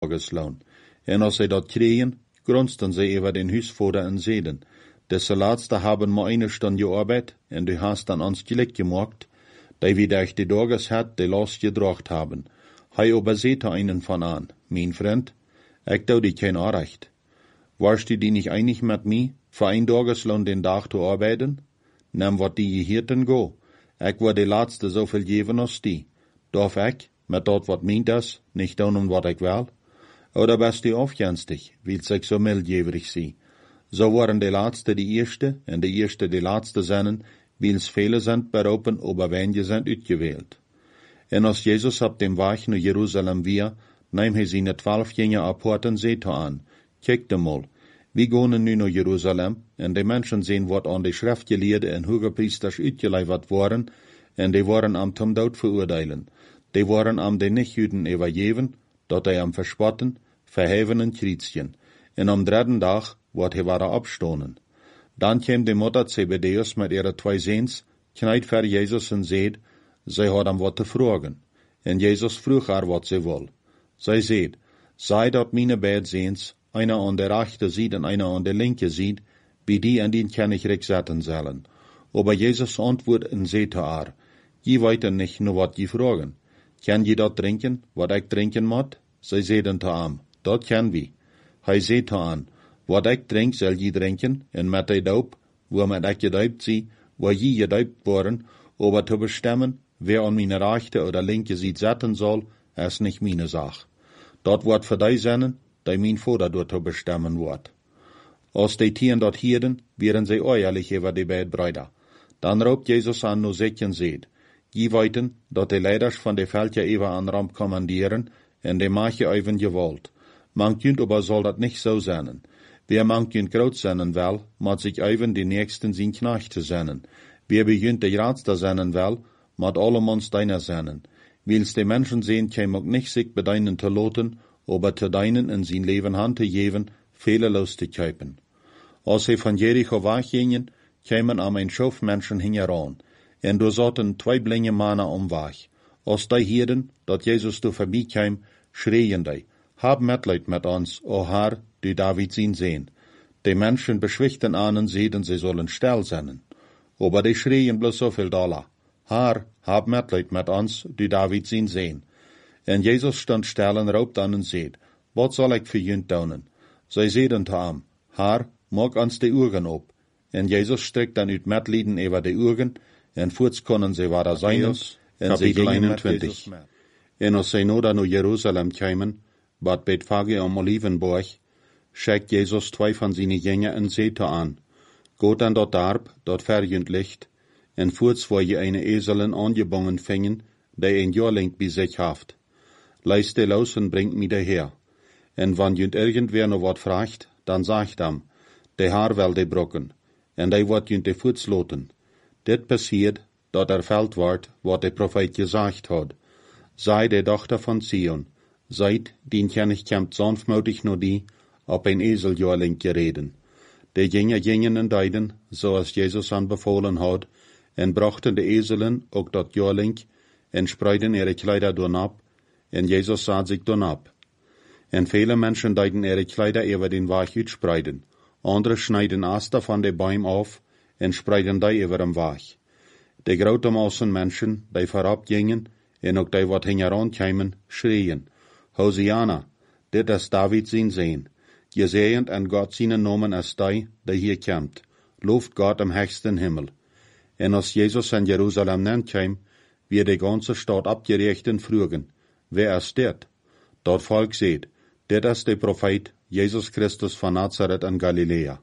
dagesloon. En als zij dat kregen, grunsten zij over den huisvader en zeiden, deze laatste hebben maar eine Stunde gearbeitet, en du hast dan ons gelijk gemacht, die wir durch die Tages hat, die Last gedracht haben. Hij überseht einen von an, mein Freund, ich tau dich kein Anrecht. Warst du die nicht einig mit mir, für ein Tageslohn den Tag zu arbeiten? Nimm wat die Hirten go. Ich war die Letzte so viel geben als die. Darf ich, mit dort wat meint das, nicht tun, wat ich will? Oder bist du aufgänstig, willst ich so mildgeberig sein? So waren die Letzte die Erste, und die Erste die Letzte seinen, wils viele sind berufen, aber wenige sind uitgewählt. En als Jesus op dem Weg naar Jerusalem weer, nahm hij seine 12 Jünger apart en zei aan, kijk mal, wir gaan nu naar Jerusalem, en die Menschen sehen, wat an die Schriftgeleerden en Hogepriesters uitgeleverd waren, en die waren am zum Dood veroordelen. Die waren am den Nichtjuden übergeben, dat hij am verspotten, verheven en kriezien. En am dritten Tag wordt hij waren abstonen. Dan kwam de Mutter Zebedeus met ihre 2 Zoons, knijt voor Jezus en zeid, zij had hem wat te vragen. En Jezus vroeg haar wat zij wil. Zij zeid, sei dat meine beide Zoons, einer an der rechten Seite en einer an der linken Seite, bij die en die kan ich rechtzetten zullen. Aber Jesus antwoordt en zei te haar, je weet nicht nur wat je vragen. Kan je dat drinken, wat ik drinken moet? Zij zeiden te hem, dat kan we. Hij zei te aan, wat ik drink, zal je drinken, en met de doop, waarmee ik gedoopt zie, waar je gedoopt worden, aber te bestemmen, wer an meine rechte oder linke Seite zetten zal, is nicht meine Sache. Dat wordt voor die zijn, die mijn vader door te bestemmen wordt. Als die Tieren dat hierden, wären sie ehrlich über die beiden Brüder. Dann roept Jezus aan nu zich en zegt, je weten dat de leiders van de veldje even aan Ramp kommandieren, en de maken even gewalt. Man kunt aber soll dat nicht so sein. Wer man kunt groot zijn wel, moet zich even die nächsten zijn knechten zijn. Wer begint de raadste zijn wel, moet allemans deiner zijn. Wils de Menschen sehen, käm ook nicht sich bedeinen te loten, aber te deinen in zijn leven hand te geven, fehlerlos te kuipen. Als sie von Jericho weggingen, kämen am ein Schoof Menschen hingeran, en du saßen 2 blinde Männer am Weg. Als die hierden, dat Jezus du vorbeikäm, schreien die, hab Mitleid mit uns, o Herr, du David sein sehen. Die Menschen beschwichten an, sehen, sie sollen still sein. Aber die schreien bloß so viel Dollar. Herr, hab Mitleid mit uns, du David sein sehen. En Jesus stand still en roopt an en zei, wat zal ik voor jullie doen? Zij zeiden te hem, Herr, maak ons de Augen op. En Jezus strekt dan uit Mitleiden over de Augen, en voorts konden ze waar zijn, en ze gingen 21. En als zij nu dan naar Jeruzalem kwamen, bad Bethphage am Olivenberg, schickt Jezus 2 van zijn Jünger en zei te aan, Geht an dat Darb, dat verjünd ligt, en voorts waar je eine Eselen angebonden vingen, die een Jahrling bij zich haft. Leist de los en bringt mi daher. En wann jünd irgendwer noch wat vraagt, dan sagt am, de haar wel de brokken, en die wordt jünd de voets loten. Dit passiert, dat erfüllt wordt, wat de Prophet gesagt hat. Sei de Tochter von Zion, seid, dien König kämmt sanftmütig nur die, op ein Eseljahrling gereden. De Jünger gingen en deiden, zoals Jesus anbefohlen had, en brachten de Eselen ook dat Jahrling, en spreiden ihre Kleider doen ab, en Jesus sah sich doen ab. En viele Menschen deiden ihre Kleider über den Weg uitspreiden. Andere schneiden Aster von de Bäumen auf, en spreiden die über den Weg. De grote Massen Menschen, die vorab gingen, en ook die wat hingeran kämen, schreien, Hosiana, dit is David zijn Seen. Gesegend en Gott seinen Namen is die hier kämmt. Loft Gott im höchsten Himmel. En als Jesus in Jerusalem nennt wird die ganze Stadt abgericht und fragen, wer ist dit? Dat Volk seht, dit is der Prophet Jesus Christus von Nazareth in Galiläa.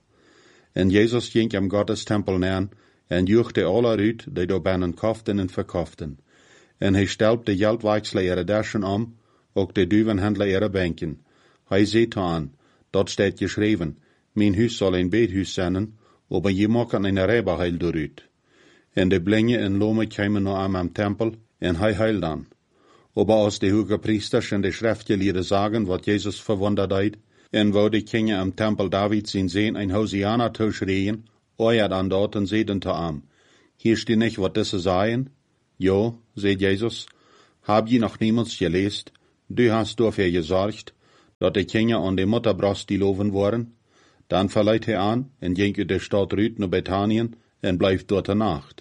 En Jesus ging am Gottestempel näher en juchte alle uit die da binnen kauften en verkauften. En hij stelpt de Geldwechsler ihre Taschen ook de Duivenhändler ihre Bänken. Hij zei aan, dat steht geschreven, mijn huis zal een beethuis zijn, aber je maken een rijbeheil dooruit. En de blinde en lome kwamen naar am Tempel, en hij heil dan. Aber als de Hogepriesters en de Schriftgelehrten sagen, wat Jesus verwundert deed, en wo de Kinder am Tempel David zijn Seen ein Hosiana schreien, euer dan dort en zeiden te am, hier steht nicht, wat diese sagen? Jo, sagt Jesus, hab je noch niemals gelesen, du hast dafür gesorgt, dat de Kinder an de Mutterbrast die loven waren. Dan verleiht hij aan en ging uit de stad Ruut naar Bethanien en blijft dort de nacht.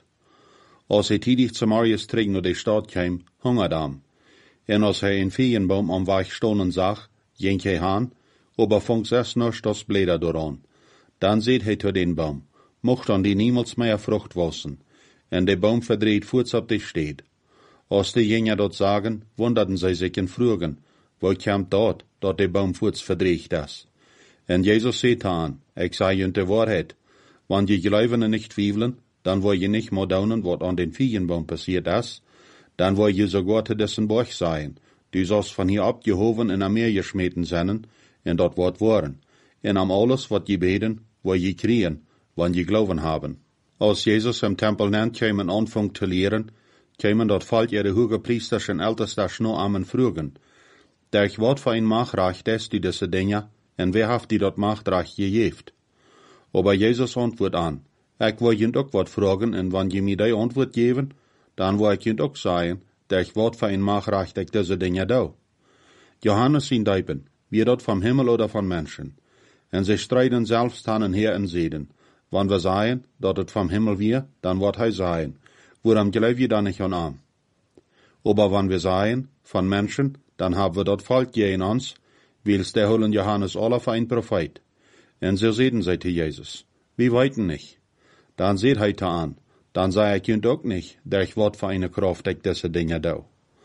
Als hij tidig zum Marius terug naar de stad kwam, hungert hem. En als hij een veenboom am Weg stonden zag, ging hij aan, aber vond zes nustos Blätter dooraan. Dan zeet hij tot den boom, mocht an die niemals meer Frucht wassen, en de boom verdreht voorts op de steed. Als de Jünger dat zagen, wunderten zij zich en vroegen, wo komt dat de boom voorts verdreht is? En Jezus zei aan, ik zei je de waarheid, want je geloven en niet twijfelen, dan wil je niet meer daunen wat aan den veenboom passiert is, dan wil je sogar te dessen borg zijn, du zoals van hier op Jehoven in Meer geschmeten zijn, en dat wordt worden. En am alles wat je beten, wil je kriegen, want je geloven hebben. Als Jezus im Tempel nennt, kwam en anfang te leren, kwamen dat volk ihre hoge priesters en ältestes nur am vragen, der wat voor een machtrecht is die deze dingen, en wer heeft die dat machtrecht gegeven? Aber Jezus antwoordt aan, ik wil je ook wat vragen, en wanneer je mij die antwoord geven, dan wil ik je ook zeggen, der wat voor een machtrecht ik deze dingen doe. Johannes zien dijpen, wie dat van Himmel oder van Menschen. En ze strijden zelfs dan en her en zeden. Wanneer we zeggen dat het van Himmel weer, dan wordt hij zeggen, waarom geloof je dan niet aan hem? Aber wanneer we zeggen van Menschen, dan hebben we dat volk in ons, wils der holen Johannes alle voor een profeet. En zo zeiden zij te Jezus, wie weten niet. Dan zegt hij te aan, dan zei ik je ook niet, der wat voor een kracht ik deze dingen doe.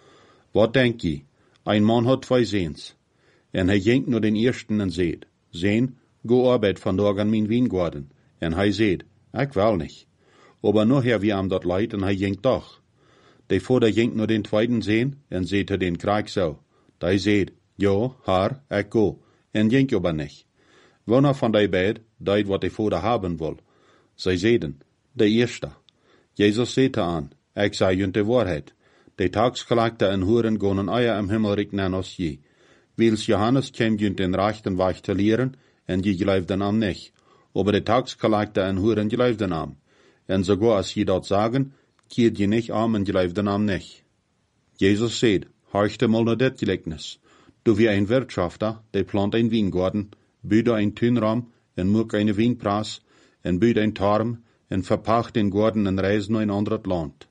Wat denk je? Een man had twee zoons. En hij ging naar den eersten en zei, Zoon, go arbeid vandaag aan mijn wijngaarden. En hij zei, ik wil niet. Aber nachher wie am dat leid en hij ging toch. De vader ging naar den tweeden zoon en zei te den krijg zo. Die zei, ja, haar, ik go. En ging aber niet. Wanneer van die beid deed wat de vader hebben wil. Zij zeiden, de eerste. Jezus zei aan, ik zei je de waarheid. De tagsgelagte en hoeren gonen eier im Himmelrijk naar als je. Wils Johannes kwam je den rechten weg te leren, en je geloofden am nicht. Aber de tagsgelagte en hoeren geloofden am. En sogar als je dat sagen, keert je nicht am en geloofden am nicht. Jezus zei, horchte mal naar dit gelijkenis. Du wie ein Wirtschafter, der plant ein Weingarten, bouwt ein Tuinraum, en maakt eine Wijnpras, en bouwt ein Turm, en verpacht den Garten en reist naar een ander land.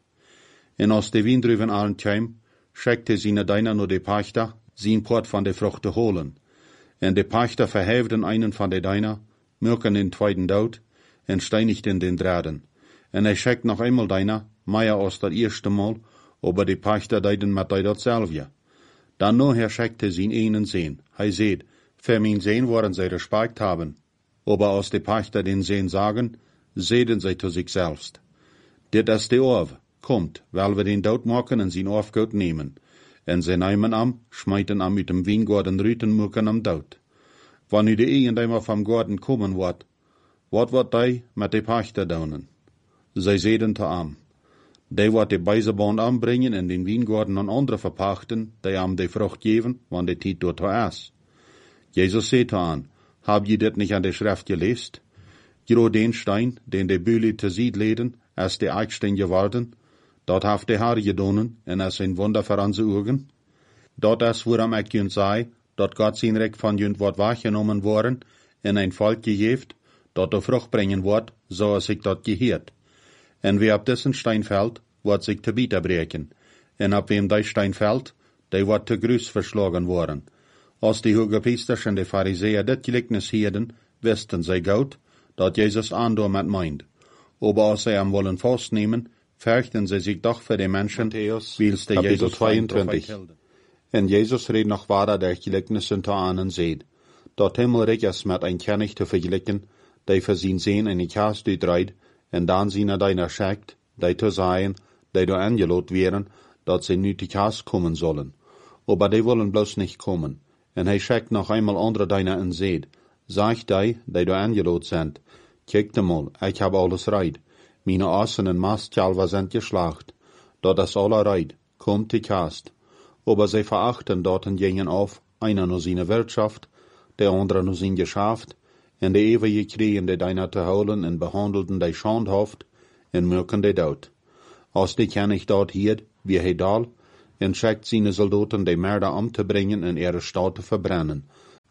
En als de wijndruiven allen kwam, schickte zijn Diener naar de Pachter, zijn Port van de Frucht te holen. En de Pachter verheften einen van de Diener, maakten den tweeden dood, en steinigten den derden. En hij schickt nog eenmaal Diener, meer als dat eerste Mal, aber de Pachter deiden met datzelfde. Dan nachher schickte zijn einen Zoon. Hij zei, für mijn Zoon worden zij respect haben. Aber als de Pachter den Zoon sagen, zeiden zij zu sich selbst. Dit is de Orve, kommt, weil wir den dood maken en zijn Orfgoed nemen. En zij nemen am, schmeiten am uit dem Wijngarten rüten maken am dood. Wanneer de eigenaar vom Garten komen wordt, wat wordt die met de Pachter doen? Zij zeiden te am, die wordt de Beiseband aanbrengen en den Wijngarten aan anderen verpachten, die am de Frucht geven, wanneer de tijd dort is. Jezus zei te aan, heb je dit niet aan de Schrift gelezen? Gro den Stein, den de Bühle te ziet leden, is de Eichstein geworden, dat heeft de Herr gedonen en is een wonder voor onze ogen. Dat is waarom ik junt zei, dat God zijn recht van junt wordt weggenomen worden en een volk gegeven, dat de vrucht brengen wordt, zoals ik dat geheerd. En wie op dessen Stein fällt, wordt zich te bieten breken. En op wem die Stein fällt, die wordt te gruis verslagen worden. Als de hoge priesters en de fariseer dit gelijkenis hielden, wisten zij goed, dat Jezus aandoor met meint. Aber als zij hem willen vastnemen, fürchten zij zich toch voor de mensen, wils de Jezus 22. En Jezus reed nog verder der gelijkenissen te aan en zei, dat Himmelrijk is met een König te vergelijken, die voor zijn Zoon in de kaas uitrijdt, en dan zijn Diener schickt, die te zeggen, die door aangeloot werden, dat ze nu te kaas komen zullen. Aber die willen bloos niet komen. En hij schickt nog eenmaal andere Diener en zei, zeg die door aangeloot zijn, kijk mal, ik heb alles reid. Meine Assen en Mastkalver sind geschlacht. Dat is alle reid, kommt die Kast. Aber sie verachten dort und gingen auf, einer nur seine Wirtschaft, der andere nur sein Geschäft, en de ewige kriegen de Diener te holen en behandelten die schandhaft, en merken de dood. Als die König dort hielt, wie hij dal, en schickt seine Soldaten de Mörder um te brengen en ihre Stadt te verbrennen,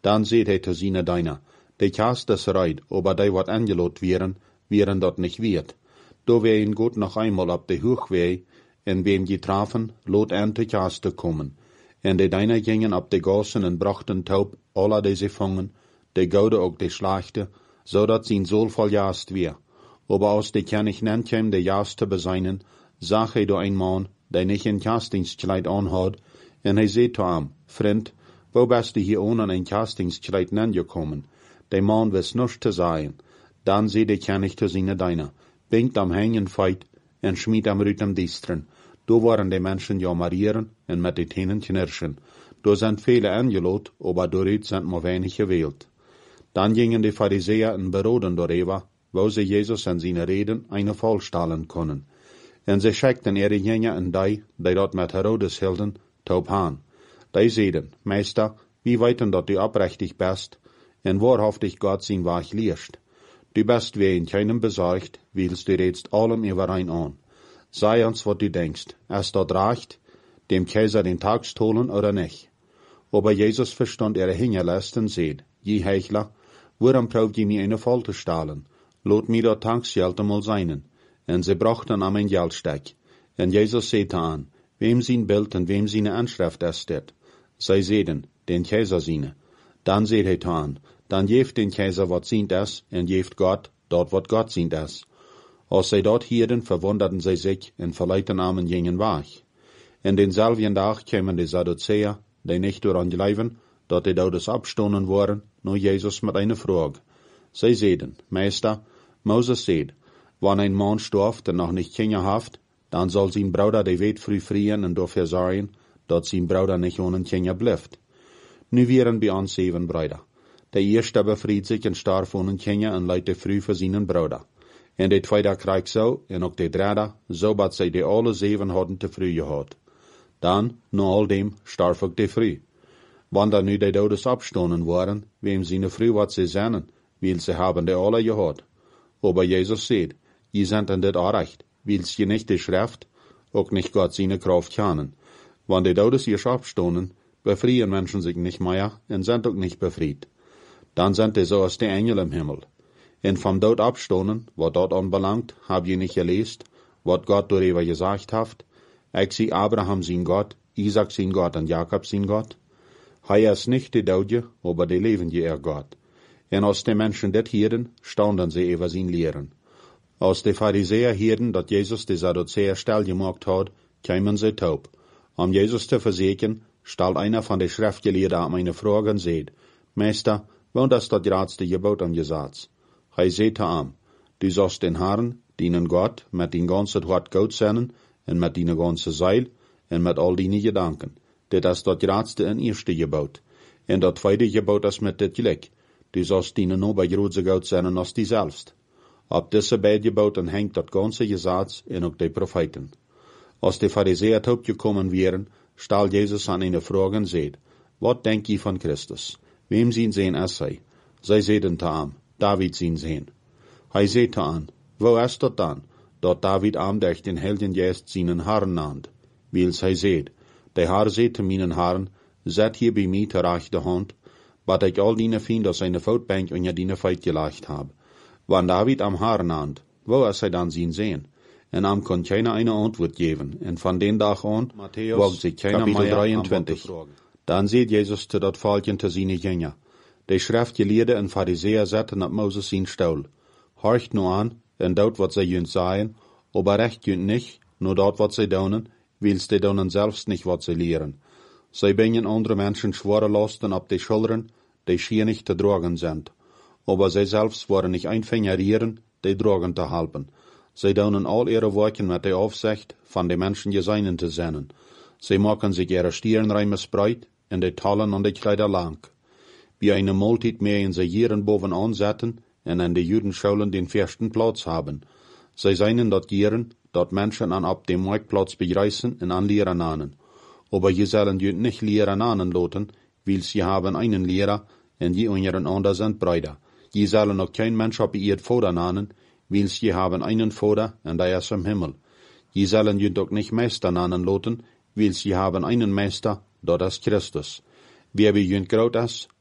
Dan seht hij te zien deiner. De kaast des reit, aber die wat angelot wären dort nicht wird. Do wär ihn gut noch einmal ab de Hochweg, en wem die trafen, lot an te kaste kommen. En de deiner gingen ab de Gassen en brachten taub alla deze vangen, de goude ook de slachte, zodat zijn zool vol jaast weer. Aber aus de König nennt de jaste beseinen, zag hij do ein man, der nicht een kastingskleid aanhad, en hij zei to hem, vriend, wo bist du hier ohne ein kastingskleid gekommen? De man wist nichts te sagen. Dan zei de König te zijn deiner, binkt am hängen feit, en schmied am rütem distren. Do waren de Menschen ja marieren en met de tenen knirschen. Do sind viele angelot, aber dorit sind maar wenig gewählt. Dan gingen de Pharisäer en beroden darüber, wo sie Jesus en seine Reden eine vollstellen können. En sie schickten ihre Jünger en die dort met Herodes hielden, taub aan. Die zeiden, Meister, wie weiten dat du oprechtig bist, en wahrhaftig Gott sein Weg lehrst. Du bist wie in keinem besorgt, willst du redst allem überein an. Sei uns, was du denkst, es dort reicht, dem Kaiser den Tag stohlen oder nicht. Aber Jesus verstand ihre Hingerlast und seht, je Heuchler, warum braucht ihr mir eine Falte stahlen? Lot mir dort Tagsgeld einmal seinen. En sie brachten am ein Geldsteck. En Jesus sagte an, wem sein Bild und wem seine Anschrift ist det? Sei sehen, den Kaiser seine. Dann seht er an, dann jeft den Kaiser wat sient es, en jeft Gott dort wat Gott sient es. Als zij dort hielden, verwunderten zij zich en verleiten amen gingen weg. En denselben Tag kwamen de Sadduzäer, die nicht daran geloven, dat de Todes abstonden waren, nur Jesus mit einer Frage. Zij zeiden, Meister, Moses seht, wann ein Mann stirbt und noch nicht Kinder haft, dann soll sein Bruder die Welt früh frieren und dafür sorgen, dat sein Bruder nicht ohne Kinder bleibt. Nu wären bei uns 7 Brüder. Der erste befried sich und starb ohne Kinder und leidde früh für seinen Bruder. En de tweede kreeg zo, en ook de derde, zo dat zij de alle 7 hadden te früh gehad. Dan, na al dem, starf ook de früh. Wanneer nu de Todes abstonden waren, wem seine früh wat sie zennen, weil sie haben de alle gehad. Aber Jesus sagt, je sind in dit recht, weil je nicht de Schrift, auch nicht Gott seine Kraft kennen. Wann de Todes erst abstonden, befrieren Menschen sich nicht mehr und sind auch nicht befried. Dann sind die so als die Engel im Himmel. En vom Tod abstonden, wat dort anbelangt, hab je nicht gelesen, wat Gott darüber gesagt hat. Ich sie Abraham sein Gott, Isaac sein Gott und Jakob sein Gott. Hij ist nicht die Dode, aber die levende Gott. En als die Menschen das hierden, staunden sie über sein Lehren. Als die Pharisäer hierden, dat Jesus die Sadduzäer still gemacht hat, kamen sie taub. Um Jesus zu versichern, stellt einer von den Schriftgelehrten an eine Frage und sagt, Meister, wann das gradste Gebot am Gesetz? Hij zei te hem, du sollst den Herrn, deinen Gott, met dein ganzes Hart Gott zennen, en met deine ganze Seil, en met al deine Gedanken. Dit is dat grootste en eerste Gebot. En dat tweede Gebot is met dit gelijk. Du sollst deine Nobelgrootse Gott zennen als die selbst. Op deze beide Geboten hängt dat ganze Gesetz en ook de Propheten. Als de Pharisäer taub gekommen wären, stellt Jesus an eine Frage und sagt, wat denk je van Christus? Wem zien zijn es sei? Zij zeiden te hem, David zien sehen. Hij zei aan, wo ist dat dan, dat David am durch den Helden Geist seinen Herrn nannt? Wils hij zei, der Herr zei te meinen Herrn, zet hier bij mij ter rechte hand, wat ik al die Fiend aus seine Voetbank onder die Feit gelegt habe. Wann David am Herrn nannt, wo ist hij dan zien sehen? En am kon keiner eine Antwort geben, en van den Tag an, wagt sich keiner mehr 23. Dan sieht Jesus zu dat Falken te seine Jünger. De Schriftgeleerden en Pharisäer zetten op Moses zijn stoel. Horcht nu an, en dout wat zij junt zeggen, aber recht junt nicht, nur dort wat zij doen, wils die doen selbst nicht wat zij leren. Zij bringen andere Menschen schwere Lasten op de Schultern, die schier nicht te dragen sind. Aber zij selbst wollen nicht einfingerieren, die dragen te helpen. Zij doen al ihre Werken mit der Aufsicht, von den Menschen geseinen te zijn. Zij machen sich ihre Stirnreimen breit, en de Tallen und de Kleider lang. Wie eine Multit mehr in Jieren bovenaan zetten en an de Judenschulen den ersten Platz haben. Zij seien dat Jieren, dat Menschen an ab dem Marktplatz begreißen en an Lehren anen. Aber je sollen jüd nicht Lehren anen loten, weil sie haben einen Lehrer en je unseren ander sind Brüder. Je sollen auch kein Mensch ab ihr Vater anen, weil sie haben einen Vater en der ist im Himmel. Je sollen jüd auch nicht Meister anen loten, weil sie haben einen Meister, dat ist Christus. Wer bei jüd groot ist,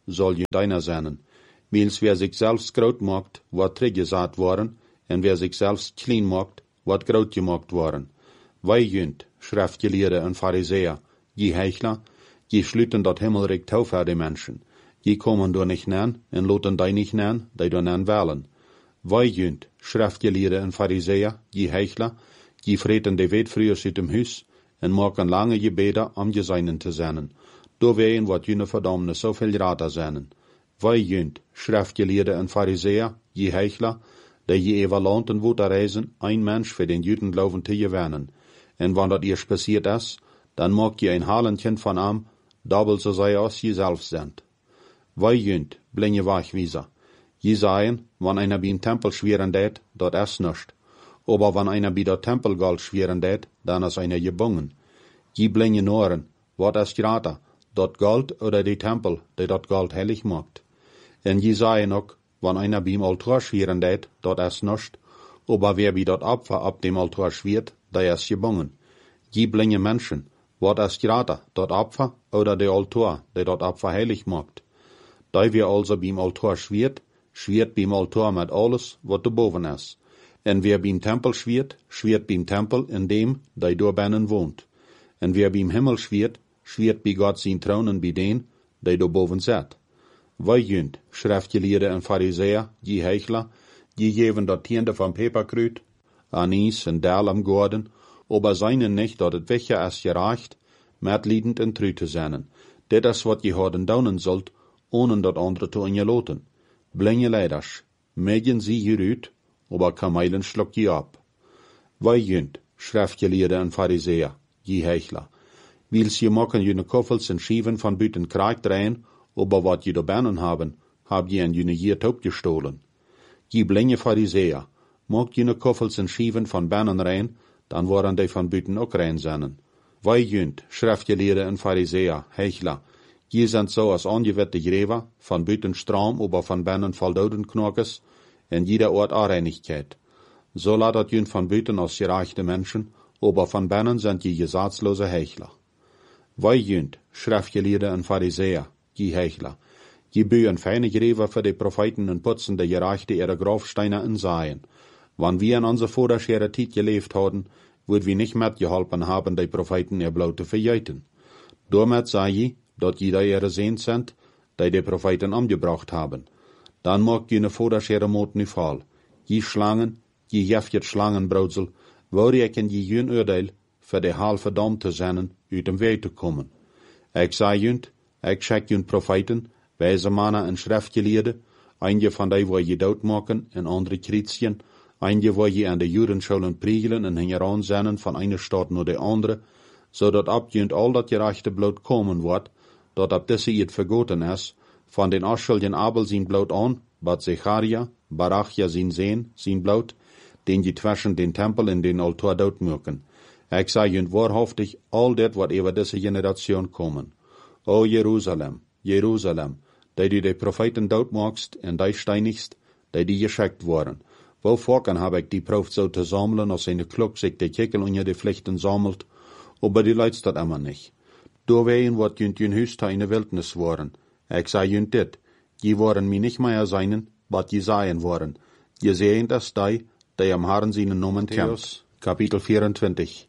soll je deiner sein. Wils wer sich selbst groot macht, wordt teruggezaad worden, en wer sich selbst klein macht, wordt groot gemacht worden. Wij junt, schriftgeleerden en fariseer, die Heuchler, die sluiten dat himmelrijk toe voor de mensen. Die komen door nicht nean, en loten die nicht nean, die door nean willen. Wij junt, schriftgeleerden en fariseer, die Heuchler, die vreten de wet vroegers uit dem huis, en maken lange gebeden om je zijnen te zijn. Door ween wordt jene verdammnis zoveel rater zijn. Wij junt, schriftgeleerden en fariseer, die Heuchler, die je evaluant en woord reizen, een mens voor den Judenglauben te gewinnen. En wanneer dat eerst passiert is, dan maak je een halentje van hem, dubbel zo zij als je zelf zendt. Wij junt, blinde wegwijzer. Je zeggen, wanneer einer bij een tempel schweren deed, dat is nicht. Aber wanneer einer bij dat tempelgeld schweren deed, dan is einer gebungen. Je blinde noren, wat is grater, dat geld oder die tempel, die dat geld heilig maakt. En je zeggen ook, wanneer einer bij een altaar schweren deed, dat is nicht. Aber wer bij dat Opfer ab dem Altar schwert, der is gebungen. Je blinde Menschen, wat is grater, dat Opfer oder der Altar, der dat Opfer heilig maakt. Da wer also beim Altar schwert beim Altar mit alles, wat erboven is. En wer beim Tempel schwert beim Tempel in dem, der door binnen woont. En wer beim Himmel schwert bij Gott zijn troon en bij den, der door boven zit. Wij junt, schriftgeleerden en fariseer, die Heuchler, die geven dat tiende van peperkruid, anis en dal am Gordon, aber seinen nicht, dat het wegje is gereicht, medliedend en treu te zijn. Dit is wat je houden daunen zult, ohne dat andere te ingeloten. Blinde leiders, medien sie hieruit, aber kamelen schluck je ab. Wij junt, schriftgeleerden en fariseer, die Heuchler, wils je maken jene koffels en schieven van buiten kraak drehen, aber wat je do binnen haben, hab je en jene hier taub gestohlen. Die blinde fariseer, maakt jene koffels en schieven van binnen rein, dan worden die van buiten ook rein zijn. Wij junt, schriftgeleerden en fariseer, Heuchler, je sind so als angewette Gräber, van buiten stram, aber van binnen voldoden knokes, en jeder Ort Areinigkeit. So ladet jün van buiten als gereichte Menschen, aber van binnen sind je gesatzlose Heuchler. Wij junt, schriftgeleerden en fariseer, die Heuchler, je bühen feine Gräber für die Propheten en putzen de gereichte ihre Grafsteine en Seien. Wann wir in unserer vorderschere Tijd gelebt hadden, würd wir nicht mitgeholpen haben, die Propheten ihr Blut zu verjeiten. Damit sei je, dat jeder ihre Sehnt sind, die Propheten umgebracht haben. Dan mag jene vorderschere Mot nu fall. Je Schlangen, je jefjet Schlangenbroudsel, waarreken je jün oordeel, für de haal verdammt te zijn, uit dem Weg te komen. Ik zei junt, ik schek jün Propheten, wijze mannen en schriftgeleerden, eindje van die waar je doodmaken en andere krietschen, eindje waar je aan de Judenscholen priegelen en hingeraan zennen van eine stad naar de andere, zodat ab junt al dat gerechte bloed komen wordt, dat ab deze het vergoten is, van den Ascheljen Abel zijn bloed aan, bat Zecharia, Barachja zijn bloed, den je twischen den Tempel en den Altar doodmaken. Ik zei junt waarhaftig al dit wat over deze generation komen. O Jeruzalem, Jeruzalem, die du de Propheten doodmaakst en die steinigst, die geschickt worden. Wo vorken heb ik die Prof zo te sammeln, als eine Klok sich de Kickel onder de Pflichten sammelt, aber die leidst dat immer nicht. Doorwegen wordt junt jun huis in de wildnis worden. Ik zei junt dit, je worden mi nicht mehr seinen, wat je seien worden. Je sehen das die am Herrn seinen Namen kämpft. Kapitel 24.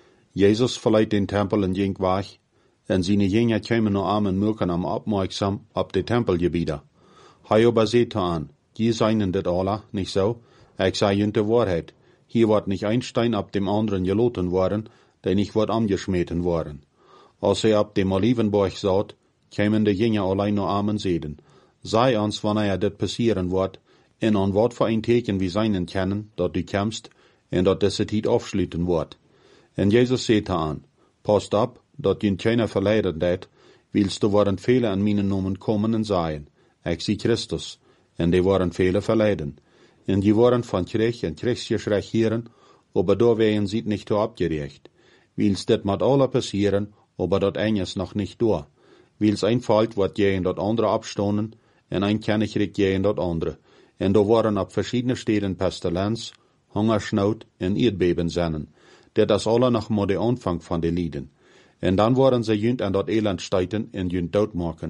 Jesus verleiht den Tempel en ging weg, en seine Jünger kämen nur armen Mürken am aufmerksam ab de Tempelgebiete. Hij aber seht an, je seien dit alle, nicht so? Ik zei junt de Wahrheit, hier wordt nicht ein Stein ab dem anderen geloten worden, der nicht wird angeschmeten worden. Als er ab dem Olivenberg saut, kämen de Jünger allein nur armen Seden. Sei uns, wanneer dit passieren wird, en an wat voor ein Teken wie seinen kennen, dat du kämst, en dat diese Tijd afsluiten wordt. En Jezus seht an, passt ab, dat jün keiner verleiden deed, willst du worden viele an meinen Namen kommen en seien, ik zie Christus, en die worden viele verleiden. En die worden van Krieg en Kriegsgeschrecht hieren, aber doorwegen sieht nicht so abgerecht. Willst dit mat alle passieren, aber dat eines noch nicht door. Wils ein Falt wordt je dat andere abstonen, en ein Kennigrik je dat andere. En do worden ab verschiedene Steden Pestilenz, Hungersnood en Erdbeben zennen. Dit is alle nog maar de aanvang van de lieden. En dan worden ze junt aan dat elend stuiten en junt doodmaken.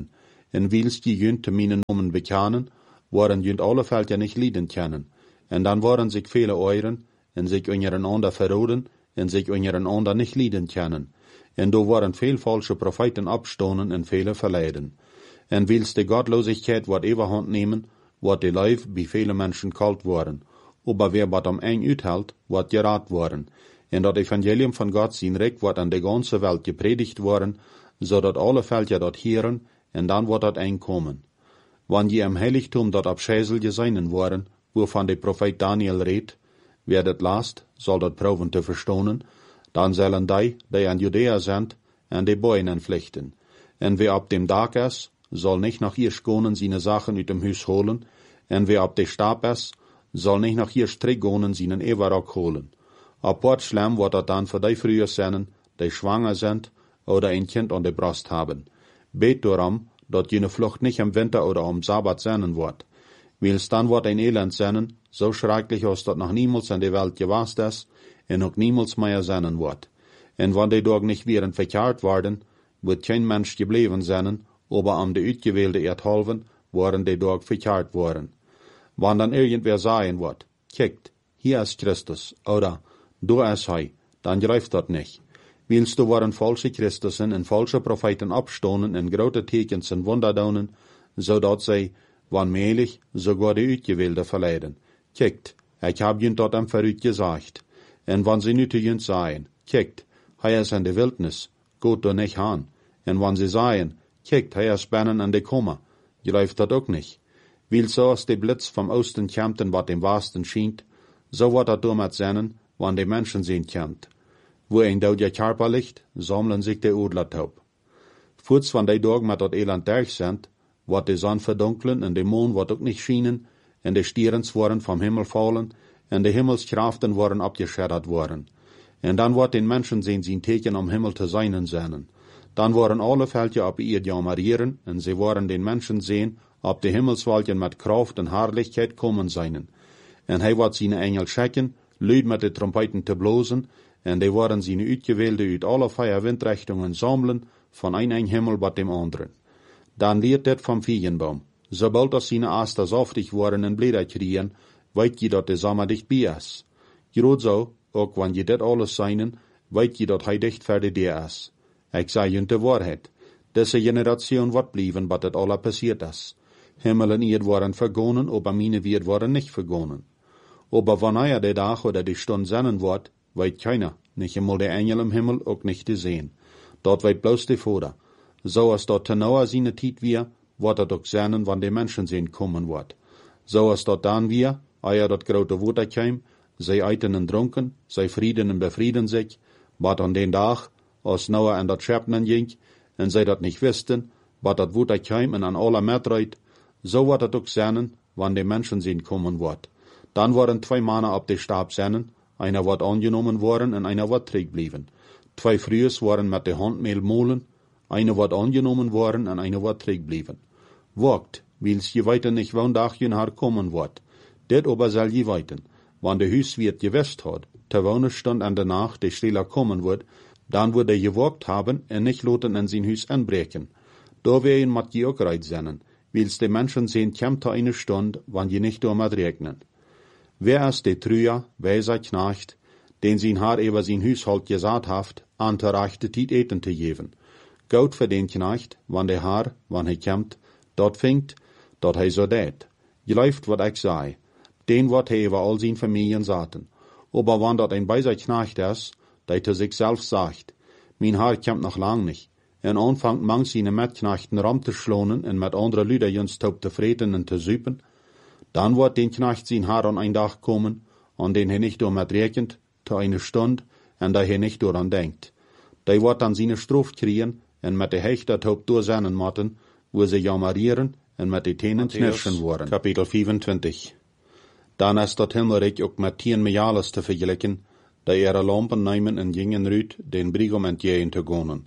en wils die jünt te minen nomen bekennen, waren jünt alle Veld ja nicht lieden kennen. En dan waren sich viele euren, en sich untereinander verroden, en sich untereinander nicht lieden kennen. En do waren veel falsche Propheten abstonen en viele verleiden. En wils de Gottlosigkeit wat overhand nemen, wat de Leib bij viele Menschen kalt worden. Aber wer wat am eng uithält, wat geraad worden. En dat Evangelium van Gott zijn recht wat aan de ganze Welt gepredigt worden, zodat alle Veld ja dat hieren, en dan wordt dat eng komen. Wanneer je im Heiligtum dat abscheißel geseinen worden, wovon de Prophet Daniel redt, wer dat last, zal dat proeven te verstonen, dan zullen die aan Judea zijn, en de boeien vlechten. En wie op dem Dag is, zal nicht nach ihr schonen seine Sachen uit dem Huis holen, en wie op de Stab is, zal nicht nach ihr Strickgonen seinen Everrock holen. Apart schlimm wordt dat dan voor die früher zijn, die schwanger sind, oder ein Kind an der Brust haben. Bet darum, dat jene Flucht nicht im Winter oder am Sabbat sein wird. Wils dann wird ein Elend sein, so schrecklich als dat noch niemals in der Welt gewast ist, en auch niemals mehr sein wird. En wann die Tag nicht wären verkehrt worden, wird kein Mensch geblieben sein, aber am de uitgewählte Erdhalven waren die Tag verkehrt worden. Wann dann irgendwer sagen wird, kijkt, hier ist Christus, oder, du ist hij, dann greift dat nicht. Wils du waren falsche Christusen en falsche Propheten abstonen en grote tekens en wunderdonen, zodat zij, wanmelig, sogar die uitgewählte verleiden. Kijkt, ik hab jünt dat am verrückt gesagt. En wann sie nu te jünt sagen, kijkt, hij is in de wildnis, geht du nicht han. En wann sie sagen, kijkt, hij is binnen an de Kommer, greift dat ook nicht. Wils so als de Blitz vom Osten kämmt en wat dem Westen schient, so wat dat damit seinen, wann de Menschen sehen kämmt. Wo ein Dauja Karpa liegt, sammeln sich de Odlertaub. Voorts van die Tag met dat Elend durch sind, wat de Sonne verdunklen en de Mond wat ook nicht schienen, en de Stierens worden vom Himmel fallen, en de Himmelskraften worden abgeschreddert worden. En dan wordt den Menschen sehen zijn Teken am Himmel te seinen seinen. Dan worden alle Veldje op ihr jamarieren, en sie worden den Menschen sehen, ob de Himmelswalken met Kraft en Herrlichkeit kommen seinen. En hij wordt zijn Engel schicken, luid met de Trompeten te blozen, en die worden zijn uitgewählte uit alle vier Windrichtungen sammeln, von ein Himmel wat dem anderen. Dan leert det vom Feigenbaum. Sobald das seine Aster saftig worden en Blätter kriegen, weet je dat de Sommer dicht bij is. Groot zo, ook wanneer je dit alles seinen, weet je dat hij dicht verder der is. Ik zei je de waarheid. Deze Generation wordt blijven wat het alle passiert is. Himmel en Erd worden vergonnen, aber meine wird worden nicht vergonnen. Aber wanneer der Tag oder die Stunde sein wird, weet keiner, nicht einmal der Engel im Himmel, auch nicht zu sehen. Dort weet bloß die Vater. So als dort tenauer seine Tiet wir, wird er doch sein, wann die Menschen sehen kommen wird. So als dort dann wir, eier dort grote Wunder käm, sei eiten und drunken, sei Frieden und befrieden sich, wat an den Tag, als Noah an dat Schöpfen ging, en sei dat nicht wüssten, wat dat Wunder käm en an aller Metreit, so wird er doch sein, wann die Menschen sehen kommen wird. Dann waren 2 Männer ab de Stab sein, einer wird angenommen worden en einer wird zurückblieben. 2 Frühes waren mit de Handmehl molen, einer wird angenommen worden en einer wird zurückblieben. Wagt, wils je weiter nicht wann Tag je haar kommen wird. Dit aber soll je weiten. Wann de Huiswirt gewusst hat, ter wonen stund an der Nacht de Stehler kommen wird, dann wird er gewagt haben en nicht loten in sein Huis anbrechen. Da wär ihn mat je auch reit sennen, wils de Menschen sehen kämmt eine Stunde, wann je nicht damit regnen. Wer ist de Trüer, weiser Knecht, den sein Haar über sein Haushalt gesagt haft, an der rechte Tiet eten te geben. Gout für den Knecht, wann der Haar, wann hij kämmt, dort fingt, dort hij so dät. Geläuft wat ich sei, den wat hij über all sein Familien saten. Aber wann dort ein beiser Knecht ist, der zu sich selbst sagt, mein Haar kämmt noch lang nicht, en anfangt mang seine Metknechten ram te schlonen en met andere Lüder jens taub te vreten en te süpen, dann wird den Knecht sein Haar an ein Tag kommen, an den er nicht damit rechnet, zu eine Stunde, en da er nicht daran denkt. Der wird dann seine Strophe kriegen, en mit der Hechter taub durchsennen matten, wo sie jamarieren, en mit den Tänen knirschen worden. Kapitel 25. Dann ist dat Himmelreich auch mit 10 Miales zu vergleichen, da ihre Lampen nehmen en gingen rüt, den Brigum entgegen zu gehen.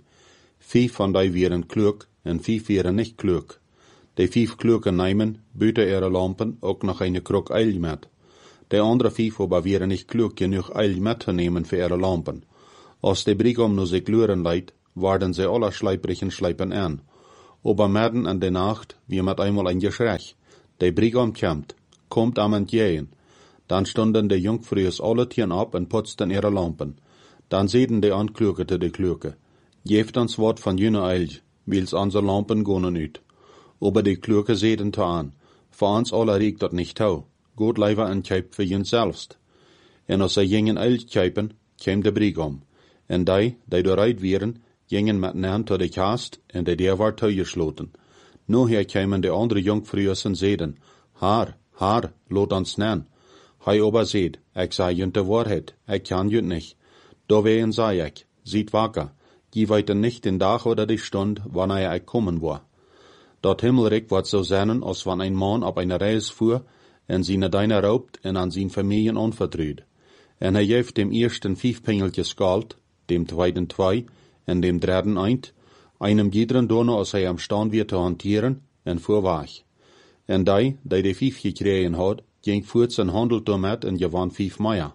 5 von die wären klug, en 5 wären nicht klug. Die 5 Klugen nehmen, büten ihre Lampen auch noch eine Krug Eil mit. Die andere 5 aber wären nicht klug genug Eil mitzunehmen für ihre Lampen. Als die Brigum nur sich luren leidt, werden sie alle schleiprigen Schleipen an. Aber midden in de Nacht, wie met einmal ein Geschrei. De Brigam kommt am entgegen. Dann stunden de Jungfrües alle Tieren ab und putzten ihre Lampen. Dann sehen de Anklügete de Klüke. Geeft ons wat van jene Eilj, wils onze Lampen gonen uit. Aber de Klüke sehen te an. Voor ons alle riekt dat nicht hou. Goed leiver en kjip voor jen selbst. En als ze gingen Eilj kjipen, kwam de Brigam. En die doorrijd wieren, gingen met naam tot de kast en de deur werd toegesloten. Nu her kwamen de andere Jungfrües en zeiden, Haar, laat ons naam. Hij aber zeid, ik zei junt de waarheid, ik kan junt niet. Doorwegen zei ik, ziet wakker, je weet nicht den dag oder die stund, wanneer ik komen war. Dat Himmelreich wordt zo zijn als wann ein man op eine reis fuhr, en zijn Deine raubt en aan zijn familien onvertruut. En hij geeft dem ersten 5 pengeltjes Geld, dem zweiten 2 en dem dritten 1, einem jederen Donner als hij am stand wird te hantieren, en voorwaag. En die 5 gekregen had, ging voort zijn handel damit en gewann 5 Meier.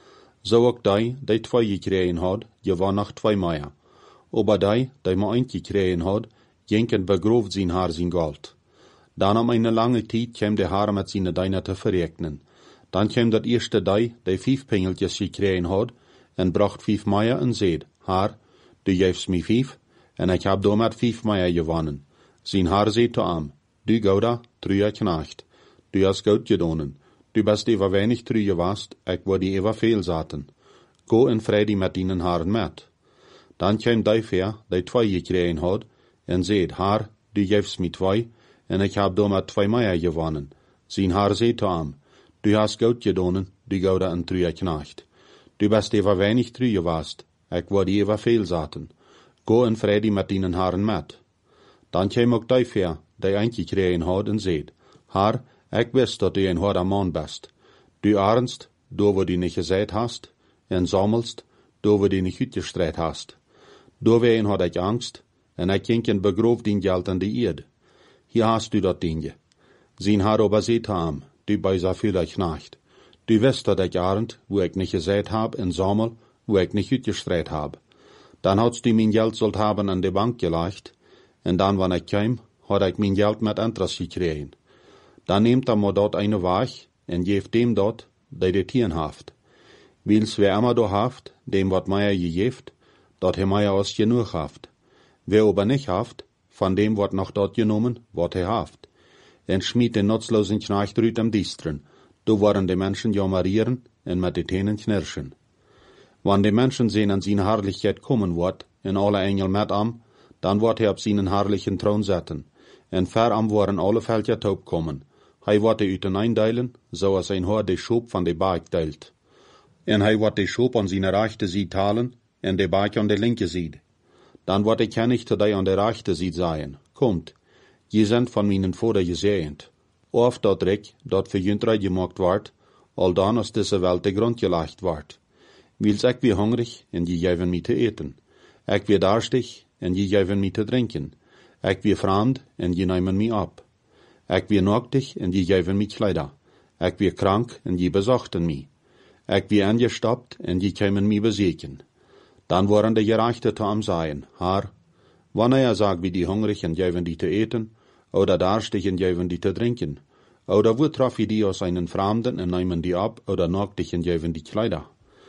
Zo ook die 2 gekregen had, gewann nog 2 Meier. Aber die maar 1 gekregen had, ging en begrooft zijn haar zijn Geld. Dan om eine lange tijd kwam de haar met zijn Deine te verrekenen. Dan kwam dat eerste die 5 pengeltjes gekregen had, en bracht 5 Meier en zeid, Haar, du geefst mij 5, en ik heb damit 5 Meier gewonnen. Zijn haar zeid te am, du gouda, truie knacht. Du hast goed gedonen. Du bist ever wenig true gewast, ik word die ever veel zaten. Go en vredi met dienen haren met. Dan kwam die ver, die 2 gekregen had, en zeid, Haar, du geefst mij 2, en ik heb damit 2 Meier gewonnen. Zijn haar zeid te am, du hast goed gedonen, du gouda en true knacht. Du bist ever wenig true gewast, ik word die ever veel zaten. Go en vredi met dienen haren met. Dan kwam ook die ver, die 1 gekregen had, en zeid, Haar, ik wist dat du een harder man bist. Du arnst, do wo du nicht gezeit hast, en sammelst, do wo du nicht uitgestreit hast. Doorwegen had ik angst, en ik ging en begroof dien geld in de eerd. Hier hast du dat dingje. Zijn haar aber zeet ham, du bijza veel knacht. Du wist dat ik arnd, wo ik nicht gezeit hab, en sammel, wo ik nicht uitgestreit hab. Dan hadst du mijn geld zult haben an de bank gelegt, en dan wanneer ik kwam, had ik mijn geld met interest gekregen. Dan neemt maar dort eine Waag, en geeft dem dort, die de Tieren haft. Wils wer immer do haft, dem wat Meier gegeeft, dat he Meier aus genug haft. Wer aber nicht haft, von dem wordt noch dort genommen, wat he haft. En schmied den nutzlosen Knecht rüt am Distren, do worden de Menschen jammerieren en met de Tenen knirschen. Wann de Menschen sehen an zijn Herrlichkeit kommen wordt, en alle Engel met am, dan wordt hij op zijn herrlichen Thron zetten, en ver am worden alle Völker taub kommen. Hij wordt de uten eindeilen, zoals een hoor de schoop van de baak deilt. En hij wordt de schoop aan zijn rechte zied talen, en de baak aan de linke zied. Dan wordt ik kennig te die aan de rechte zied zeggen, Komt, je zijn van mijn vader gezegend. Of dat rijk, dat voor juntrij gemaakt wordt, al dan als deze welt de grond gelegd wordt. Wils ik weer hungrig, en je geven mij te eten. Ik weer darstig, en je geven mij te drinken. Ik weer vreemd, en je nemen mij op. Ik weer naaktig, en je geven mij kleider. Ik weer krank, en je bezochten mij. Ik weer angestapt, en je kwamen mij bezieken. Dan worden de gerechten te am zeggen, Haar, wanneer sagen wir die hungrig en geven die te eten, oder darstig en geven die te drinken, oder wo traf je die aus einen Fremden en nehmen die ab, oder naaktig en geven die kleider?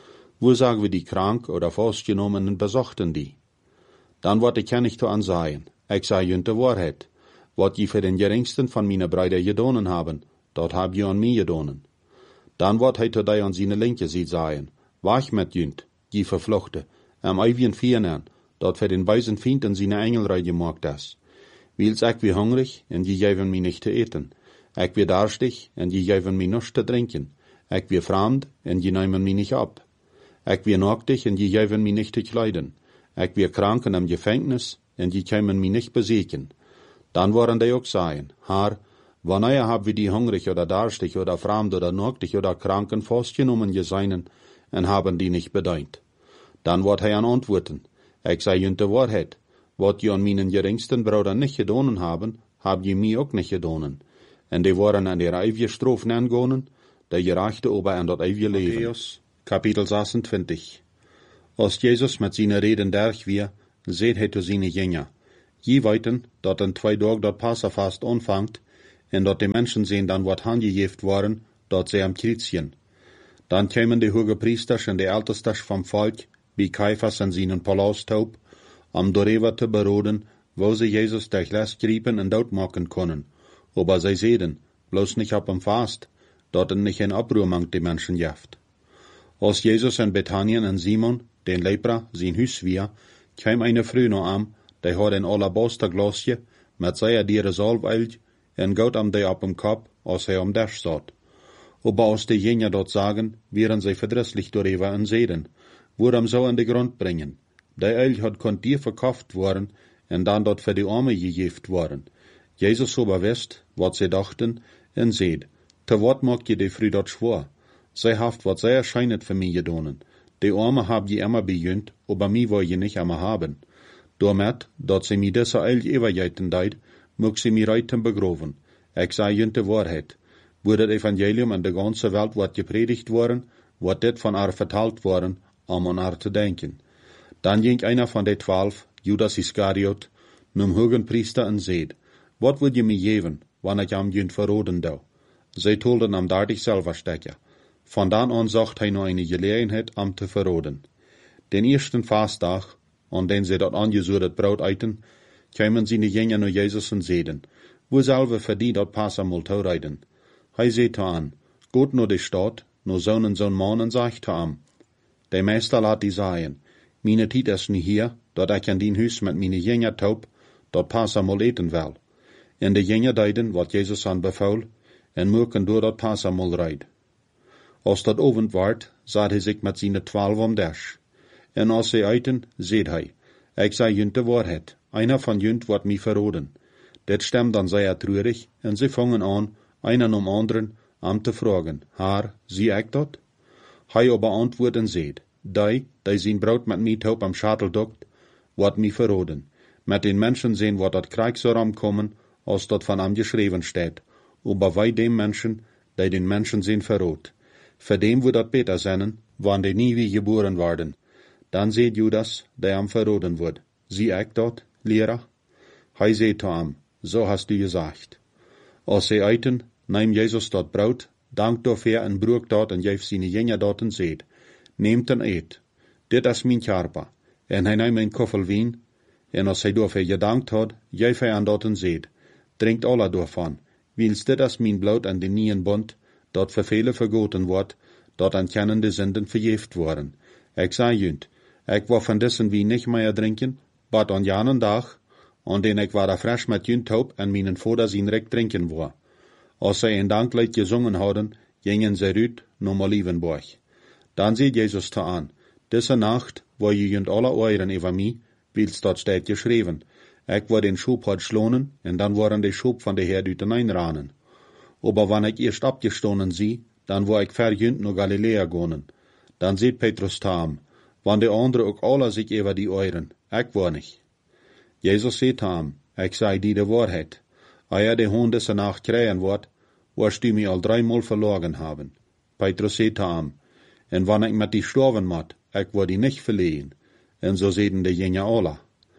Wo sagen wir die krank oder festgenommen en bezochten die? Dan wordt ik kennig te ansagen, ik zei junt de waarheid. Wat je voor den geringsten van mijn Brüder gedonen haben, dat heb je aan mij gedonen. Dan wordt hij te die aan zijn linke ziet zeggen, wacht met junt, je vervluchte, am ewigen Viernen, dat voor den weisen Fiend in zijn Engelrei gemaakt is. Wils ik weer hungrig, en je geven mij niet te eten. Ik weer darstig, en je geven mij nichts te drinken. Ik weer vreemd, en je nemen mij niet op. Ik weer naaktig, en je geven mij niet te kleiden. Ik weer krank en am Gefängnis, en je komen mij niet bezieken. Dan worden die ook zeggen, Haar, wanneer haben wir die hungrig oder darstig oder fremd oder naaktig oder kranken festgenommen geseinen, en haben die nicht bedient. Dan wordt hij aan antwoorden, ik zei junt de waarheid, wat je aan mijn geringsten Bruder nicht gedonen haben, hab je mij ook nicht gedonen. En die worden aan de eeuwige straf aangonen, de gerechte ober aan dat eeuwige leven. Matthäus, Kapitel 26. Als Jezus met zijn reden derg weer, zeet hij te zijn jünger, Je weten, dat in 2 dagen dat Passafast anfangt, en dat de mensen zien dan wat handgegeven worden, dat ze am Kreuz zien. Dan kwamen de hoge priesters en de ältestes vom volk bij Caiphas en zijn palaustoop, om daarover te beroden, wo ze Jezus durch les griepen en doodmaken konden. Aber zij zeiden, bloos niet op hem vast, dat niet in oproer de mensen jeft. Als Jezus en Bethanien en Simon, den lepra, zijn huis weer, kwam eine vrouw naar hem, die had een alabasterglasje, met zeer diere zalföl, en goot hem die op hem kop, als hij om dash zat. Aber als die Jünger dort sagen, wären sie verdrisslich darüber en zeiden, worum so an de grond bringen. Die Öl had kon dir verkauft worden, en dan dort für die Arme gegeft worden. Jesus aber wist, wat sie dachten, en zeid, te wat maak je die vrouw dat schwor? Zij haft wat zij erscheinet für mich gedonen. Die Arme hab je immer bejönt, aber mi wil je nicht immer haben. Doormet, dat sie mi dessa Öl eeuwigheten deid, mag sie mi reiten begroven. Ik zei junt de waarheid. Wo das Evangelium in der ganzen Welt wird gepredigt worden, wird das von haar vertalt worden, an haar te denken. Dann ging einer von den 12, Judas Iskariot, num hogen Priester en zeid, wat wil je me geven, wanneer ik am junt verroden dou? Zij tolden am dartig selber stecken. Von dan an zocht hij nog eine Gelegenheit am te verroden. Den ersten Fastdag, an den sie dat angesudet Brot eiten, kwamen sie de Jünger naar Jesus en zeiden, wo selve verdient dat Passamol toereiden. Hij zei te aan, goed naar de stad, naar zo'n man en zegt te aan, de meester laat die zeggen, meine tijd is niet hier, dat ik in die huis met meine Jünger taub, dat Passamol eten wil. En de Jünger deiden wat Jezus aan beval, en moeken door dat Passamol reid. Als dat ovend werd, zat hij zich met zijn 12 om dash. En als ze eten, zeid hij, ik zei junt de waarheid, einer van junt wordt mij verroden. Dit stemt dan zeer treurig, en ze vangen aan, einer om anderen, am te vragen, Haar, zie ik dat? Hij aber antwoordt en zeid, die zijn brood met mij taub am schatel dokt, wordt mij verroden. Met den Menschen sehen, wat dat Krieg zou ramkommen, als dat van am geschreven steht. Aber wij dem Menschen, die den Menschen sehen verrood. Für dem wo dat beter zijn, wann die nie wie geboren worden. Dan zeid Judas, die am verroden wordt, zie ik dat, Lehrer? Hij zeid te am, so hast du gesagt. Als ze eten, neem Jezus dat brood, dankt dafür en broek dat en geeft zijn Jünger dat en zeid, neemt en eet, dit is mijn Körper. En hij neemt een koffel wien, en als hij dafür gedankt had, geeft hij aan dat en zeid, drinkt alle daarvan, wils dit is mijn bloed en de nieuwen bond, dat voor vele vergoten wordt, dat aan kennende zinden vergeeft worden. Ik zei junt, ik wil van dessen wien niet meer drinken, maar aan jaren dag, aan den ik war fresh met junt hoop en mijn vader zijn rek drinken wou. Als zij een danklied gezongen hadden, gingen zij uit naar Olivenborg. Dan zei Jezus te aan, deze nacht wil je junt alle oren over mij, wils dat staat geschreven. Ik wil den Schub had schlonen, en dan worden de Schub van de Heer uit ranen. Aber wann ik eerst abgestonen zie, dan wil ik verjunt naar Galilea gaan. Dan zei Petrus te hem, wann de anderen ook alle zich over die oren, ik wil niet. Jezus zei te hem, ik zei die de waarheid. Als de Hond deze nacht krijgen wordt, wirst du mich al 3-mal verloren haben. Petrus zei te hem, en wann ik met die sterven moet, ik wil die niet verlegen. En zo zeiden de Jünger alle.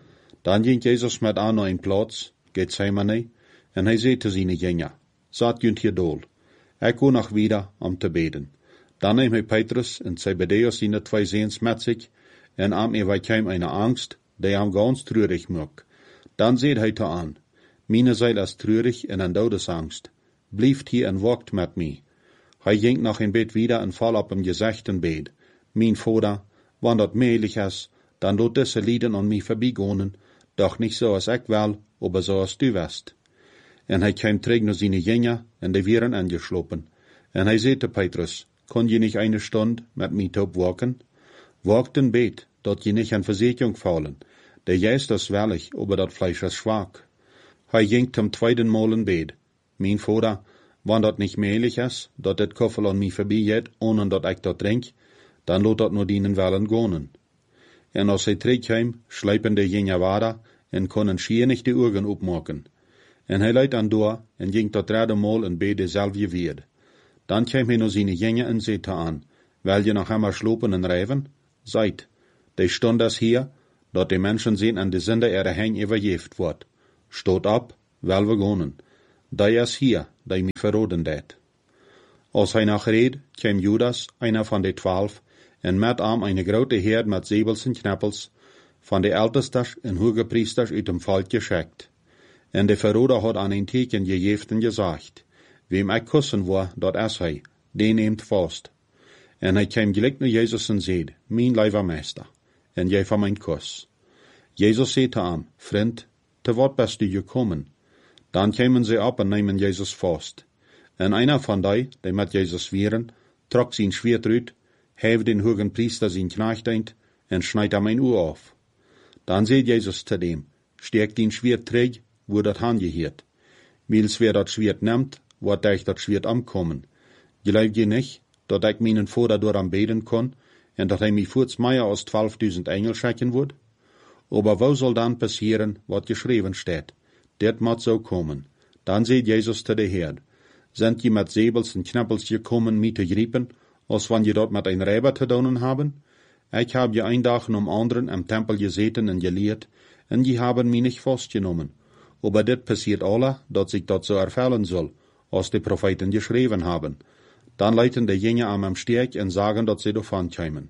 Dan ging Jezus met aan naar een plaats, Gethsemane, en hij zei te zijn Jünger, zat junt hier dool. Ik ga nog wieder om te beden. Dan neem hij Petrus en Zebedeus zijn 2 Zoons met zich, en am er kwam eine Angst, die am ganz treurig maakt. Dan zei hij te aan, meine Seele is treurig en een dodesangst. Blijft hier en wacht met mij. Hij ging nog een bed wieder en val op hem gezichten bed. Mijn vader, wann dat möglich is, dan doet deze lieden aan mij voorbijgaan, doch niet zoals ik wil, aber zoals du wist. En hij kwam terug naar zijn Jünger, en die waren angeslopen. En hij zei te Petrus, kon je niet eine Stunde met mij top waken? Wacht en bet, dat je niet in Versuchung fallen. Der Geist is wellig, aber dat Fleisch is zwak. Hij ging zum 2. Mal in bed. Mijn vader, wann dat niet möglich is, dat dit koffel aan mij voorbij gaat, ohne dat ik dat drink, dan laat dat naar dienen willen gaan. En als hij terugkwam, schleipen de Jünger wader, en konden schier niet de ogen opmaken. En hij leidt aan door, en ging tot 3. Mal in bed dezelfde weer. Dan kwam hij naar zijn Jünger en zei te aan, wil je nog einmal slopen en rijven? Seid, de stund is hier, dat die Menschen zien en de Sünde ihre Hein übergeft wordt. Stot op, wel we gonen. Die is hier, die mich verroden deed. Als hij nog reed, kwam Judas, einer van de 12, en met hem eine grote Herd met zebels en knappels, van de ältestes en hogepriesters uit dem volk geschickt. En de verroder had aan een teken gegeven en gezegd, wem ik kussen wil, dat is hij, die neemt vast. En hij kwam gelijk naar Jezus en zei, mijn lieve meester, en jij van mijn kus. Jezus zei te hem, vriend, te wat bist du gekommen? Dan kwamen ze op en nemen Jezus vast. En einer van die met Jezus wieren, trok zijn schwert uit, heeft den hogen priester zijn knecht eind, en snijdt hem een oor af. Dan zei Jezus te dem, steek den schwert terug, wo dat hangeheert. Wils wer dat schwert neemt, wordt dich dat schwert omkomen. Geloof je niet, dat ik mijn vader door aanbeden kon, en dat hij mij voorts meer als 12.000 engel schicken wordt? Aber wo soll dan passieren, wat geschreven staat? Dit moet zo komen. Dan zei Jezus te de Heer, sind je met zebels en knappels gekommen, mij te griepen, als wanneer je dat met een rijber te doen hebben? Ik heb je een dag om anderen im Tempel gezeten en geleerd, en je hebben mij niet vastgenomen. Aber dit passiert alle, dat zich dat zo erfüllen soll, als de Propheten geschreven hebben. Dan leiten de Jünger aan hem sterk en sagen, dat ze davon kämen.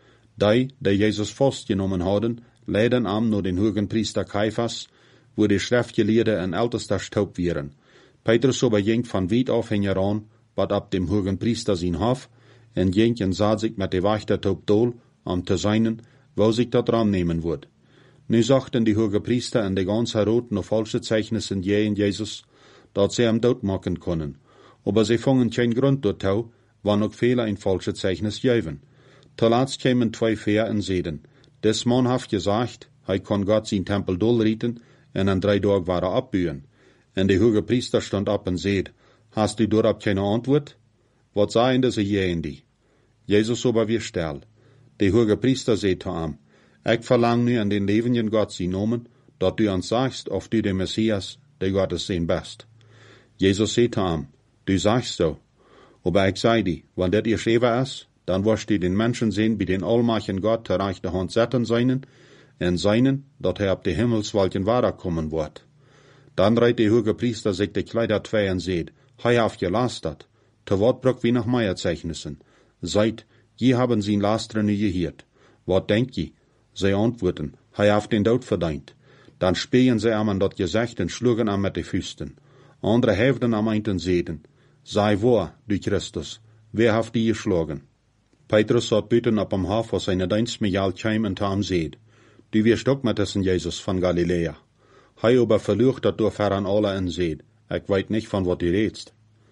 Die Jezus vastgenomen hadden, leiden am naar den hogen priester Caiphas, wo de schriftgeleerden en ältester taub wieren. Petrus aber ging van weit af heran, wat ab dem hogen priester zijn hof, en ging en zat zich met de wachter taub dol, om te zijnen, wo zich dat raam nemen wordt. Nu zochten die hoge priester en de ganze Herod nog falsche Zeichnissen in Jezus, dat ze hem doodmaken konden. Aber sie vangen geen grond daartoe, wann ook vele een falsche Zeichnis geven. Te laatst kwamen 2 Veer en zeiden, des man heeft gezegd, hij kon God zijn tempel dolrieten, en in 3 dagen waren opbuien. En de hoge priester stond op en zei, hast du daarop keine antwoord? Wat zeiden ze je die? Jezus aber weer stil. De hoge priester zei te hem, ik verlang nu in den levenden God zijn nomen, dat du ons sagst, of du de Messias, de Gottes zijn best. Jezus zei te hem, du sagst so. Aber ik zei die, wanneer dit geschreven is, dan wirst du den Menschen sehen, bij den almachtigen Gott ter rechte Hand zetten seinen, en seinen, dat hij op de Himmelswolken wederkommen wordt. Dan reiht de hoge priester zich de Kleider twee en zeid, hij heeft gelastert, te wat brok wie nog meer Zeichnissen. Seid, je haben zijn lasteren nu geheerd. Wat denk je? Zij antwoorden, hij heeft den dood verdient. Dan speen zij hem aan dat gezegd en schlugen hem met de vuisten. Andere hefden hem eind en zeiden, sei waar, du Christus, wer heeft die geschlagen? Petrus zat buiten op hem hof, als zijn dienst met kwam en te hem zeid, du wirst ook met dessen Jezus van Galilea. Hij aber verlucht dat door verren alle en zeid, ik weet niet van wat u redst.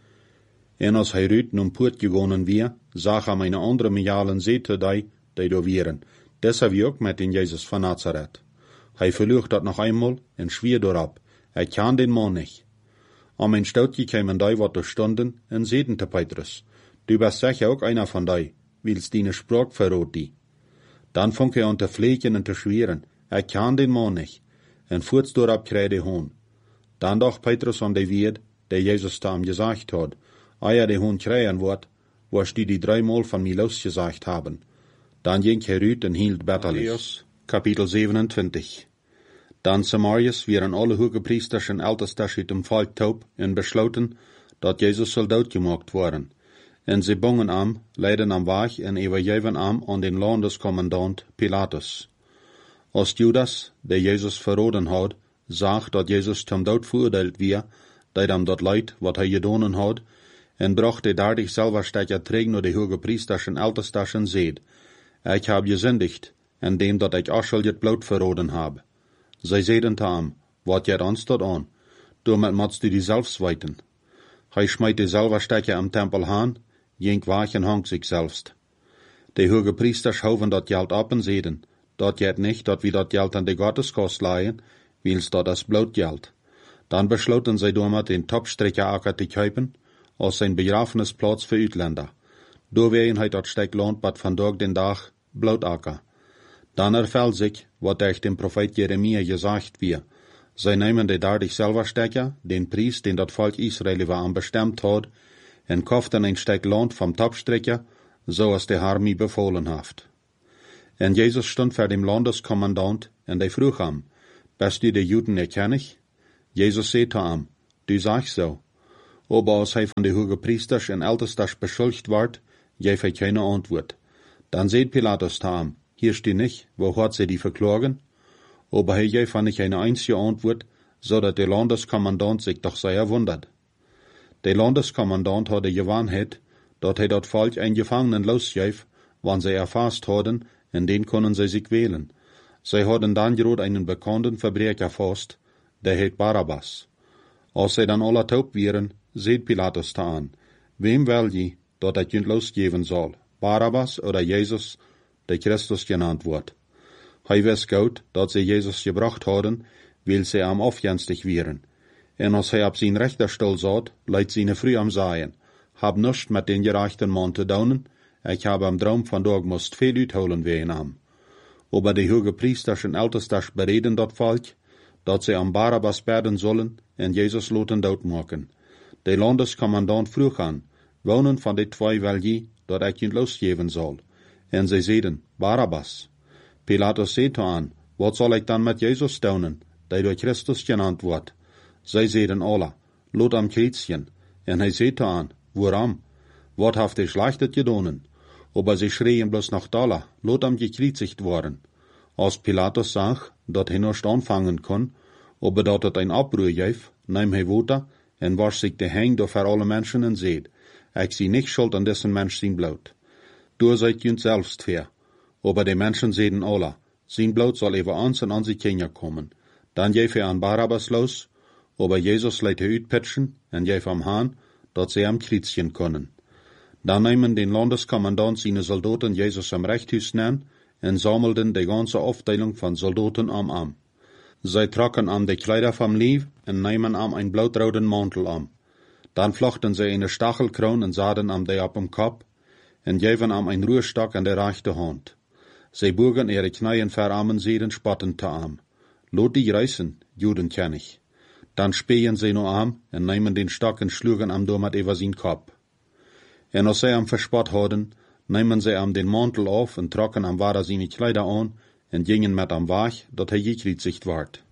En als hij ruit nun poort gegonen weer, zag hem een andere mijalen zeete die door wieren, des heb je ook met den Jezus van Nazareth. Hij verlucht dat nog eenmaal en schwier doorop, ik kan den man niet. Om een stoutje kwamen die wat er stonden en zeiden te Petrus, du bist sicher ook einer van die, wils die Sprach verroot die. Dan vong hij aan te vleken en te schweren, ik kan den man niet, en voorts doorop kreide hoon. Dan dacht Petrus aan de woord, die Jezus te hem gezegd had, eer de hoon krijgen wordt, wirst du die 3-maal van mij losgezegd hebben. Dan ging hij uit en hield betterlich. Kapitel 27. Dan Samarius wieren alle hoge priesters en ältesters uit dem volk taub en besloten, dat Jezus zal doodgemaakt worden. En ze bongen am, leiden am weg en overgeven am aan den landescommandant Pilatus. Als Judas, der Jezus verroden had, zag dat Jezus zum dood veroordeeld weer, deed hem dat leid wat hij gedaan had, en bracht de 30 Silberstecher terug naar de hoge priesters en ältesters en zeid, ik heb gesündigt, en dem dat ik Aschel het bloed verroden heb. Zij zeiden te hem, wat jij ons dat aan, daarmee moest du die zelfs weten. Hij smijt de Silberstecher am tempel aan, ging weg en hang zich zelfs. De hoge priesters houden dat geld op en zeiden, dat jet niet dat we dat geld aan de Gotteskost leien, wils dat is blootgeld. Dan besloten zij daarmee den Topstrekkerakker te kopen, als zijn begrafenisplaats voor Uitländer. Doorwegen hij dat stuk land wat vandaag den dag Bloutacker. Dan erfällt zich, wat durch den Prophet Jeremia gezegd weer. Zij nemen de 30 Silberstecher, den Preis, den dat volk Israël war bestemd had, en kauften een stuk land vom Topstrekker, zoals de Herr mij befohlen heeft. En Jezus stond voor dem Landeskommandant, en die vroeg hem, bist du de Juden erkennig? Jezus zei zu ihm, du sagst so. Aber als hij van de hoge priesters en ältesters beschuldigd wordt, geeft hij keine Antwort. Dan zei Pilatus zu ihm, hier steht nicht, wo hat sie die verklagen? Aber hij geeft van nicht eine einzige Antwort, so dat der Landeskommandant sich doch sehr wundert. Der Landeskommandant had de gewaanheid, dat hij dat Volk een Gefangenen losgeeft, wann sie erfasst hadden, en den konden sie sich wählen. Sie hadden dann gerade einen bekannten Verbrecher erfasst, der heet Barabbas. Als sie dann alle taub wären, seht Pilatus da an, wem will je, dat ik junt losgeven soll, Barabbas oder Jesus, der Christus genannt wordt? Hij wist goed, dat sie Jesus gebracht hadden, weil sie am afjenstig wären. En als hij op zijn rechterstuhl zat, leidt seine früh am Sagen, hab nichts mit den gerechten Mann te doen, ich habe am Traum vandaag moest veel uitholen wegen am. Aber die hoge priesters en ältesters bereden dat Volk, dat sie am Barabbas berden sollen en Jesus loten doodmaken. De Landeskommandant vroeg aan, wonen van die twee wil je, dat ik je losgeven zal? En zij zeiden, Barabbas. Pilatus zei aan, wat zal ik dan met Jezus doen, die door Christus genannt wordt? Zij zeiden alle, lot am Kreuzchen. En hij zei aan, waarom? Wat heeft hij schlechtet gedaan? Aber sie schreien bloß nach Dalla, lot am gekreuzigt worden. Als Pilatus zag, dat hij nicht anfangen kon, aber dat het een Abruhr geef, neem hij water en wasch zich de hang door voor alle mensen en zeid, ik zie nicht schuld an dessen Mensch zijn bloed. Du seid junt selbst fair. Aber die Menschen zeiden alle, zijn bloed zal even ans en an sie Kinder kommen. Dan geef hij aan Barabbas los, aber Jesus leidt hij uitpitchen en geef hem aan, dat sie am Kreuzchen können. Dan nemen den Landeskommandant seine Soldaten Jesus am Rechthuis nemen en sammelden de ganze Aufteilung van Soldaten am. Zij trokken am de Kleider vom Leib en nemen am ein blautroten Mantel am. Dan flochten zij eine Stachelkroon en zaden am de op hem Kopf en geven am ein Ruhestock an der rechte Hand. Zij bogen ihre Knieën verarmen zeiden spottend te am. Lot die reißen, Judenkönig. Dan spähen sie no am en nemen den Stock en schlugen am domat über sein Kopf. En als zij am verspot hadden, nemen zij am den Mantel auf en trokken am Vader seine Kleider an en gingen met am Weg, dat hij gekreuzigt ward.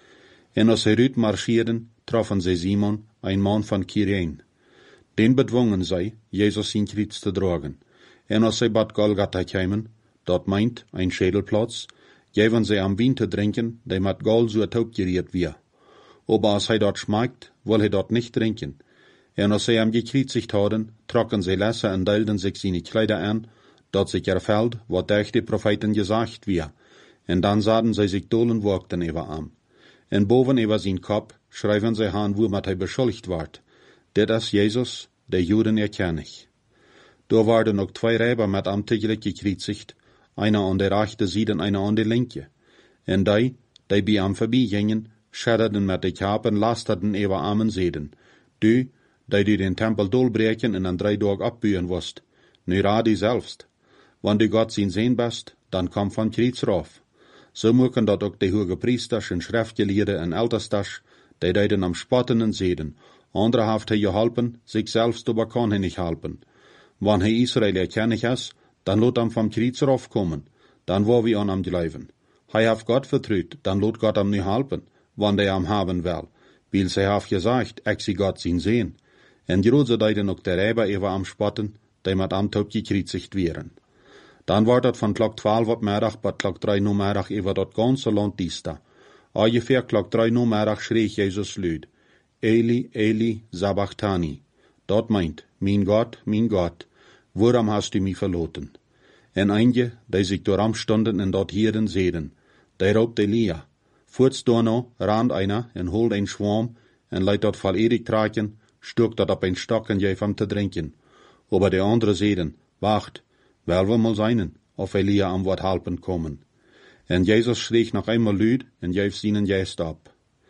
En als zij uit marschierden, troffen zij Simon, ein Mann van Kyrene. Den bedwongen zij, Jesus zijn Kreuz te dragen. En als zij bad Golgatha kwamen, dat meint ein Schädelplatz, geven zij am Wien te drinken, die met Gold so taub geriert wir. Aber als hij dort schmeckt, will hij dort nicht trinken. En als zij hem gekreuzigt hadden, trokken zij lessen en deelden zich seine Kleider aan, dat zich erfällt, wat durch die Propheten gesagt wir. En dan zaden zij zich dolen wogten über am. En boven über zijn Kopf schrijven zij aan womit hij beschuldigd wordt. Dit is Jezus, de Juden erkennig. Daar waren ook twee Räber met am tegelijk gekreuzigt, einer an der rechten Seite en einer an der linke. En die bij am vorbeigingen, schadderden met de Kapen, lasterden über am en zeiden, du den Tempel dolbreken en an 3 Tagen abbuhen wast, nu raad u selbst. Wann du Gott zijn Sehn bist, dan kom van Kreuz rauf. So moeken dat ook de hoge priesters en schriftgeleerden en ältesters, die deiden am spotten en zeiden, andere heeft hij geholpen, zich selbst aber kan hij niet helpen. Wann hij Israël erkennig is, dan lot hem van Kreuz raufkommen, dan wou we aan hem geloven. Hij heeft God vertrouwd, dan lot God hem nu helpen, wann hij hem haben wil, weil zij heeft gezegd, ik zie God zijn Sehn. En grootse deiden ook de Räber über am spotten, die met am taub gekreuzigt wären. Dan wordt het van klok 12 op middag tot klok 3 no middag over dat ganze land diesta. Ungefähr klok 3 no middag schreef Jezus luid, Eli, Eli, sabachthani. Dat meint, mijn God, waarom hast du mich verloten? En einige, die sich dooram stonden en dat hierden zeiden, die roopt Elia. Voorts daarna rand einer en holt een schwarm en leidt dat val erig traken, stuk dat op een stok en geef hem te drinken. Aber de andere zeiden, wacht, wel we mal zijn, of Elia am wat helpen komen. En Jezus schreef nog eenmaal luid en geef seinen Geest op.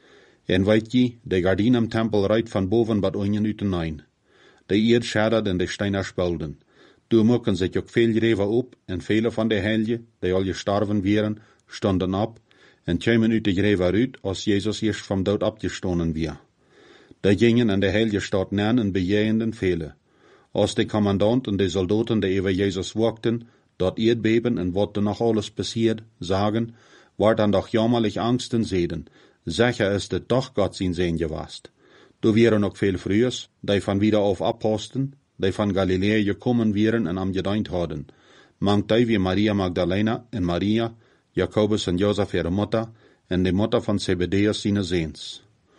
En weet je, de gardine am Tempel reit van boven wat onjen uitenein. De eerd schaddert en de steiner spelden. Toen mokken zich ook veel Reven op en vele van de helgen, die al gestorven waren, stonden op en kwamen uit de Reven uit als Jezus eerst vom dood opgestonden weer. Die gingen en de helgen staat neer en bejegenden vele. Als de commandant en de soldaten die over Jezus wachten, dort Erdbeben en wat er noch alles passiert, sagen, war dann doch jammerlich Angsten sehen. Sicher ist es doch Gott sein Sehen gewast. Du wären noch viel frühers, die von wieder auf Aposteln, die von Galiläa gekommen wären en am gedeint hadden. Mangt die wie Maria Magdalena en Maria, Jakobus en Josef ihre Mutter, en de Mutter von Zebedeus seine Sehns.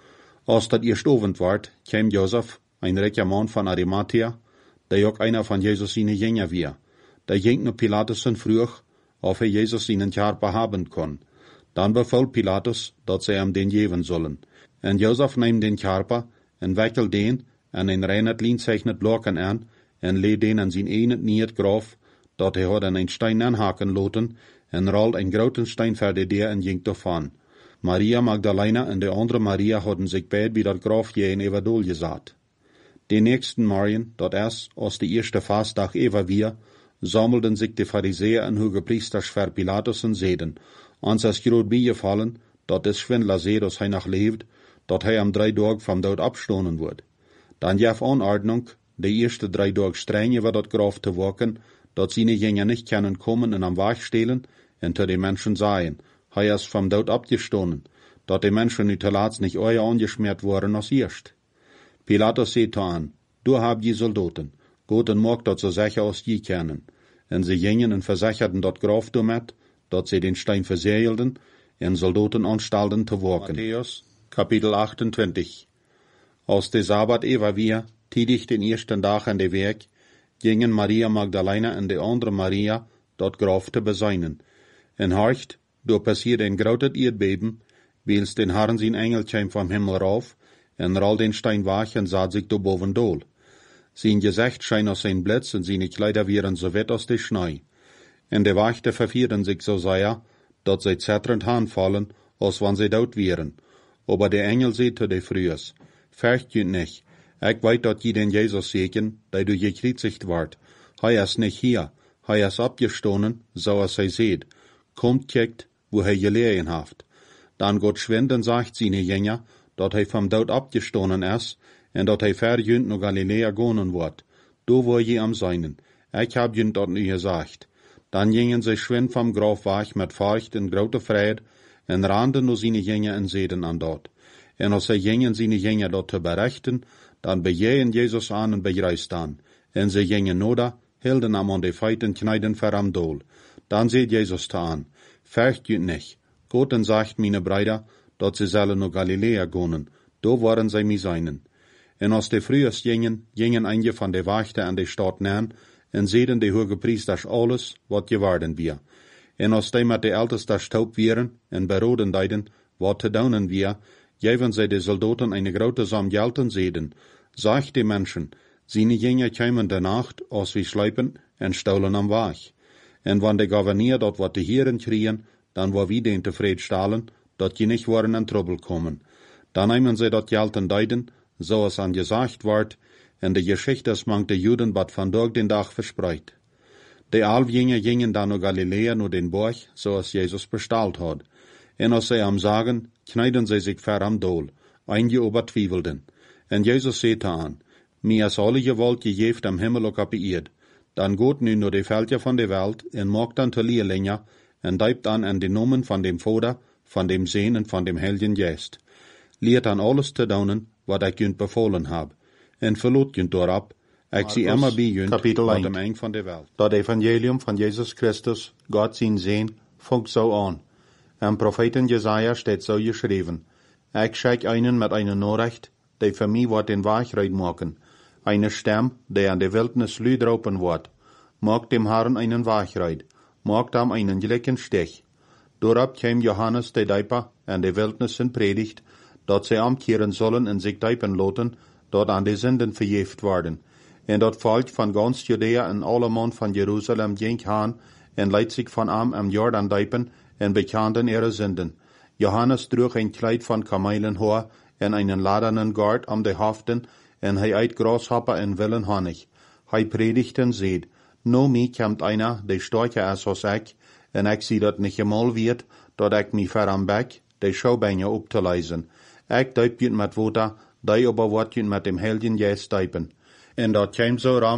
Als dat eerst ovend ward, kwam Josef, ein reicher Mann von Arimathea, der auch einer von Jesus seine Jünger war. Der ging nur Pilatus en vroeg, of er Jesus seinen Körper haben kann. Dann befahl Pilatus, dass sie ihm den geben sollen. En Josef nahm den Körper, en wickelt den, en een reinet lienzeichnet Loken an, en leed den an zijn ene niet graf, dat hij had an een stein aanhaken loten, en rollt een groten stein verder der en ging davon. Maria Magdalena en de andere Maria hadden zich beid bij dat graf jeen over dool gezet. De nächsten Morgen, dat es, als de eerste Fastdag Eva wir, sammelten sich de Pharisäer en Hogepriesters voor Pilatus en zeden, ons is groot bijgevallen, dat de Schwindler zei dat hij nog leeft, dat hij am 3 Tage vom Dood abstonen wordt. Dan gaf Anordnung, de eerste 3 Tage streng over dat graf te waken, dat seine Jünger nicht können kommen en am Wach stelen, en te de Menschen sagen, hij is vom Dood abgestonen, dat de Menschen nu te laatst nicht euer angeschmiert worden als erst. Pilatus zei aan, du hab je Soldaten, goed en mag dat ze sicher als je kennen. En ze gingen en versicherten dat graf damit, dat ze den Stein verseelden, en Soldaten anstalten te waken. Matthäus, Kapitel 28. Als de Sabbat Eva wir, tidig den ersten Tag an de Werk, gingen Maria Magdalena en de andere Maria dat graf te beseinen. En horcht, door passiert een groot Erdbeben, wils den Herrn zijn Engel kwam vom Himmel rauf, en roll den Stein wach en zat sich do boven dool. Sein Gesicht scheint aus sein Blitz en seine Kleider wären so wet aus de Schnee. En de Wachte vervierten sich so sehr, dat sie zitternd anfallen, als wann sie dort wären. Aber der Engel sagt zu de Frühers, fürcht jüt nicht, ich weiß, dat je den Jesus sehen, der du gekreuzigt ward. Hij is nicht hier, hij is abgestonen, so als hij seht. Kommt, kijkt, wo hij gelegen haft. Dan Gott schwinden sagt seine Jünger, dat hij vom Dood abgestonen is, en dat hij verjünd naar Galiläa gonen wordt. Du wo je am seinen. Ich hab jünd dat nu gesagt. Dan gingen sie schwind vom Graf weg mit Furcht en grote Freude, en randen nur seine Jünger en zeden an dort. En als sie gingen seine Jünger dort te berichten, dan bejehen Jesus an en begreist an. En sie gingen noda, hielden am an de feiten kneiden ver am Dool. Dan seht Jesus ta an, fürcht jüt nicht. Gott en sagt meine Brüder, dat sie sollen naar Galiläa gonen. Do waren sie mi seinen. En als de frühers gingen einige van de Wachte an de Stadt nahen, en zeden de Hogepriesters alles, wat geworden wir. En als die met de Ältester staub wären, en beroden deiden, wat te daunen wir, geven zij de Soldaten eine grote Sam Geld en zeden. Sagt de Menschen, seine Jünger kämen de Nacht, als wir schleipen, en staulen am Wach. En wann de Gouverneur dort wat de Hieren kriegen, dan war wie den tevreden stalen, dat je nicht waren in Trouble kommen. Dan nehmen sie dat Geld en deiden, so es an gesagt ward, en de Geschichte is mank de Juden bat van dag den Dag verspreit. De Alfjünger gingen dan naar Galiläa naar den Borg, so es Jesus bestalt had. En als sie am sagen, kneiden sie sich ver am Dool, einige übertwievelden. En Jesus sagte an, mir is alle gewalt gegeven am Himmel ook op eerd. Dan gaat nu naar de veldje van de Welt, en maakt dan te leerlinge, en diept an en de nomen van dem Vader, van dem Seen en van dem Heiligen Geest. Leert an alles te doen, wat ik junt bevolen heb. En verloot junt daarop, ik zie immer bij junt, wat dem eng van de Welt. Dat Evangelium van Jesus Christus, Gott zijn Seen, funkt zo aan. Am Propheten Jesaja steht so geschrieben, ich schick einen mit einer Nachricht, die für mich wird den Wachreid machen, eine Stimme, die an der Wildnis Lüd raupen wird, mag dem Herrn einen Wachreid, mag dem einen gleichen Stich. Dorab käm Johannes der Deiper an der Wildnis in Predigt, dat sie amkehren sollen en sich deipen loten, dort an die Sünden verjeft worden. En dat Volk van ganz Judäa en alle man van Jerusalem ging haan, en leidt zich van am Jordan deipen, en bekannten ihre Sünden. Johannes droeg een Kleid van Kamelenhoor, en einen ladenen Gard am de Haften, en hij eit Grasshopper en willen Honig. Hij predigt en zeed, no mi komt einer, die storcher is als ik, en ik zie dat niet gemol wird, dat ik mi ver am bek, de schouwbijnen op te lezen. Ik duip je met water, die aber wordt je met dem Heiligen Geest duipen. En dat kwam zo ram,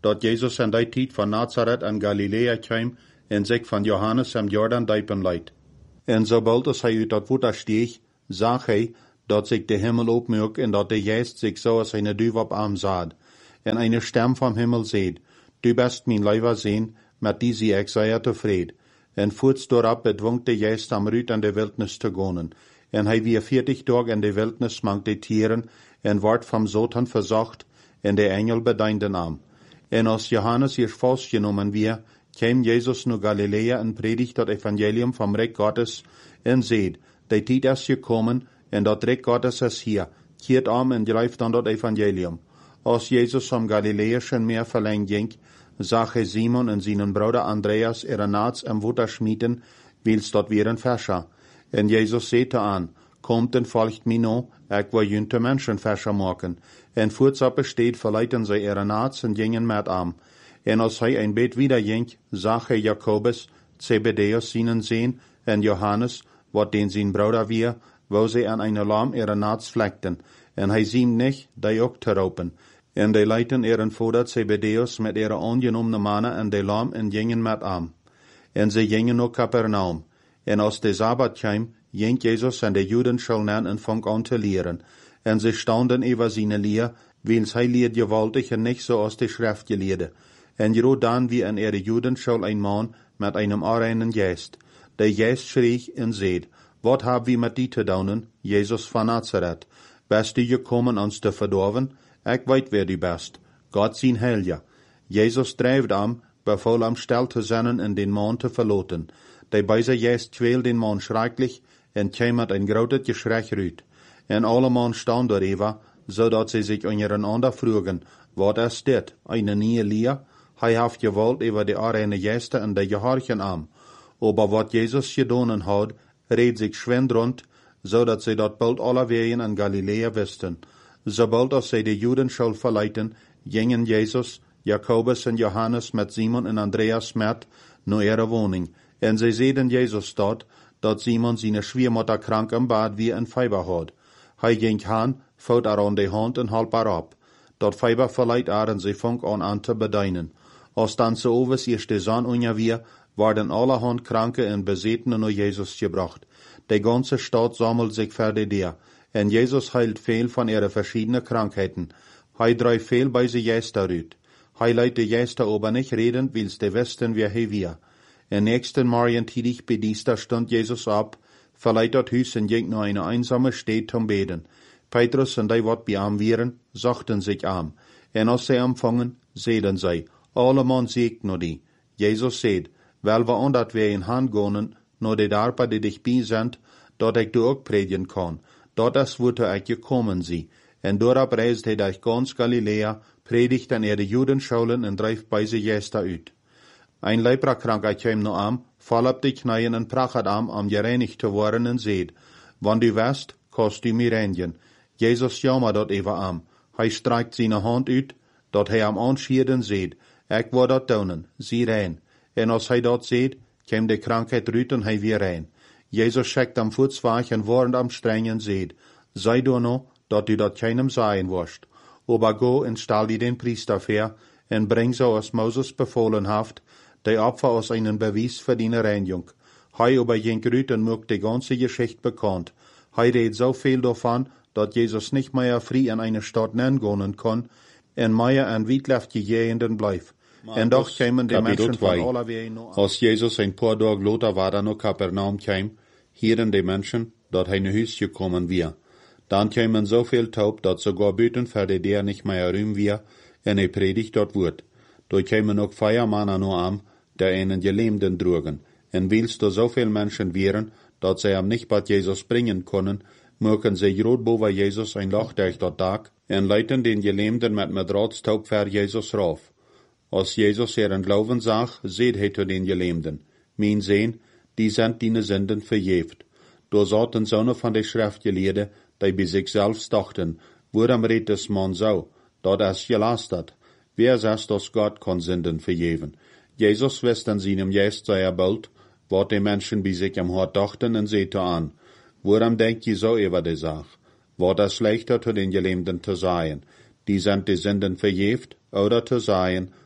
dat Jesus in die tijd van Nazareth en Galilea kwam en zich van Johannes am Jordan dijpen leidt. En sobald als hij uit dat water steeg, zag hij dat zich de Himmel opmürk en dat de Geest zich zo als een duif op arm zat. En eine stem vom Himmel zeed, du bist mijn leiber Seen, met die zie ik zeer tevreden. En voorts doorop bedwong de Geest am Rüt in de Wildnis te gonen. En hij weer 40 dagen in de Wildnis mank de Tieren, en wordt vom Satan verzocht, en de Engel bedeinde am. En als Johannes hier vastgenomen weer, kwam Jezus naar Galilea en predigt dat Evangelium vom Reich Gottes, en zeed, de tijd is gekomen, en dat Reich Gottes is hier, keert om en grijft dan dat Evangelium. Als Jezus vom Galiläischen Meer verlängt ging, zag hij Simon en zijn broeder Andreas nachts am Water schmieden, wils dat weer een Fischer. En Jezus zette aan, komt en volgt mij nou, ik wil junte Menschen Fischer maken. En voorts op besteed verleiten zij nachts en gingen met am. En als hij een beetje wieder ging, zag hij Jakobus, Zebedeus zijn Zeen, en Johannes, wat den zijn broeder weer, wo zij aan een lam nachts vlekten. En hij zien niet, die ook te roepen. En die leidden voordat Zebedeus met aangenomene mannen en de lam en gingen met am. En ze gingen naar Capernaum. En als de Sabbat kwam, ging Jezus en de Juden schulden en vong aan te leren. En ze staunden over zijn leer, wils hij leert gewaltig en niet zoals de Schriftgeleerde. En dan wie in de Juden schul een man met einem onreinen Geest. De Geest schreeg en zeid, wat hebben we met die te doen, Jezus van Nazareth? Bist du gekommen ons te verdorven? Ik weet wer du bist. Gott zijn Helja. Jezus drijft am, beval am stil te zijn en den man te verloten. De bijze Geest kweel den man schrecklich en kwam met een groot geschrei uit. En alle man staan door Eva, zodat ze zich ondereinander vroegen, wat is dit, eine nieuwe leer? Hij heeft gewollt over de arene Geesten en de gehorchen am. Aber wat Jezus gedaan had, reed zich schwend rond, zodat ze dat bald alle wegen in Galilea wisten. Sobald als zij de Juden schul verleiten, gingen Jezus, Jakobus en Johannes met Simon en Andreas met naar ihre woning. En zij zeiden Jezus dat Simon zijn schwiermutter krank im bad wie een Fieber had. Hij ging aan, vouwt aan de hand en halp haar op. Dat Fieber verleiht en zij vong aan te bedeinen. Als dan ze overs eerste zon onjavier, werden allerhand Kranke en Bezetenen naar Jezus gebracht. De ganze Stadt sammelt sich verder der. En Jezus heilt veel van ihre verschiedene Krankheiten. Hij drijft veel bij ze Geister uit. Hij leidt de Geister aber nicht reden, wils de wisten wer hij weer. En nächsten Morgen tidig bediester stond Jezus op, verleiht dat huis en ging naar eine einsame Stadt zum beden. Petrus en die wat bij am wieren, zochten sich am. En als zij empfangen, zeiden zij, alle man zegt naar die. Jezus zeid, wel we omdat wij in hand gonen, naar de darpa die dich bij zijn, dat ik du ook predigen kan. Dat is woete ik gekomen zie. En doorop reist hij durch ganz Galilea, predigt en de Juden schulen en drijft bij ze Geister uit. Een leprakranker kwam naar am, val op de knieën en prachet am gereinigd te worden en zeid, wanneer du west, kost du mij reinigen. Jezus jammer dat even am. Hij streikt zijn hand uit, dat hij am aanschiert en zeid, ik wil dat doen, zie rein. En als hij dat zeid, kwam de krankheid uit en hij weer rein. Jezus schickt am voetzwaag en warnt am streng en zeid, sei du no, dat du dat keinem sagen wirst. Aber go en stal die den Priester ver, en bring so als Moses befohlen haft, de Opfer als einen Beweis für die Reinigung. Hij aber ging uit en mögt die ganze Geschichte bekannt. Hij redt so viel davon, dat Jesus nicht mehr frei in eine Stadt nennen kann, en mehr in wietleftige Gegenden bleibt. En doch kämen die Menschen von aller Wegen noch. Als Jezus een paar dagen later war naar Capernaum kwam, hieren de mensen dat hij naar huis gekommen weer. Dan kämen zoveel taub, dat sogar buiten verder der nicht mehr ruim weer, en hij predigt dat woord. Dort kämen ook Feiermannen nur am, der einen Gelähmten drogen. En wils da zoveel mensen wären, dat zij am nicht bad Jesus bringen können, mögen sie groot boven Jesus ein Loch durch dat dak, en leiten den Gelähmten met draadstaub ver Jesus rauf. Als Jezus ihren Glauben zag, zeid hij zu den Gelähmten, mijn Seen, die sind dine Sünden verjeft. Da zaten zonen van de Schriftgeleerden, die bij zichzelf dachten, waarom redt des man zo? Dat is gelastert. Wer sagt, dass Gott kann Sünden vergeven? Jesus wist in seinem Geist sehr bald, wat die Menschen bij sich am Hort dachten en zette an, waarom denkt je so über die Sache? Wat is schlechter zu den Gelähmten zu sagen, die sind die Sünden verjeft, oder zu sagen,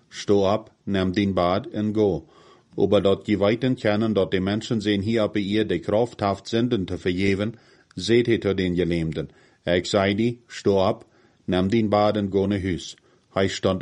sto ab, nimm din Bad en go. Aber dat die weiten kennen, dat die Menschen sehen hier op ihr die Kraft haft Sünden te vergeven, seht het den Gelähmten. Ich sei die, sto ab, nimm din Bad en go ne Hus. Hij stand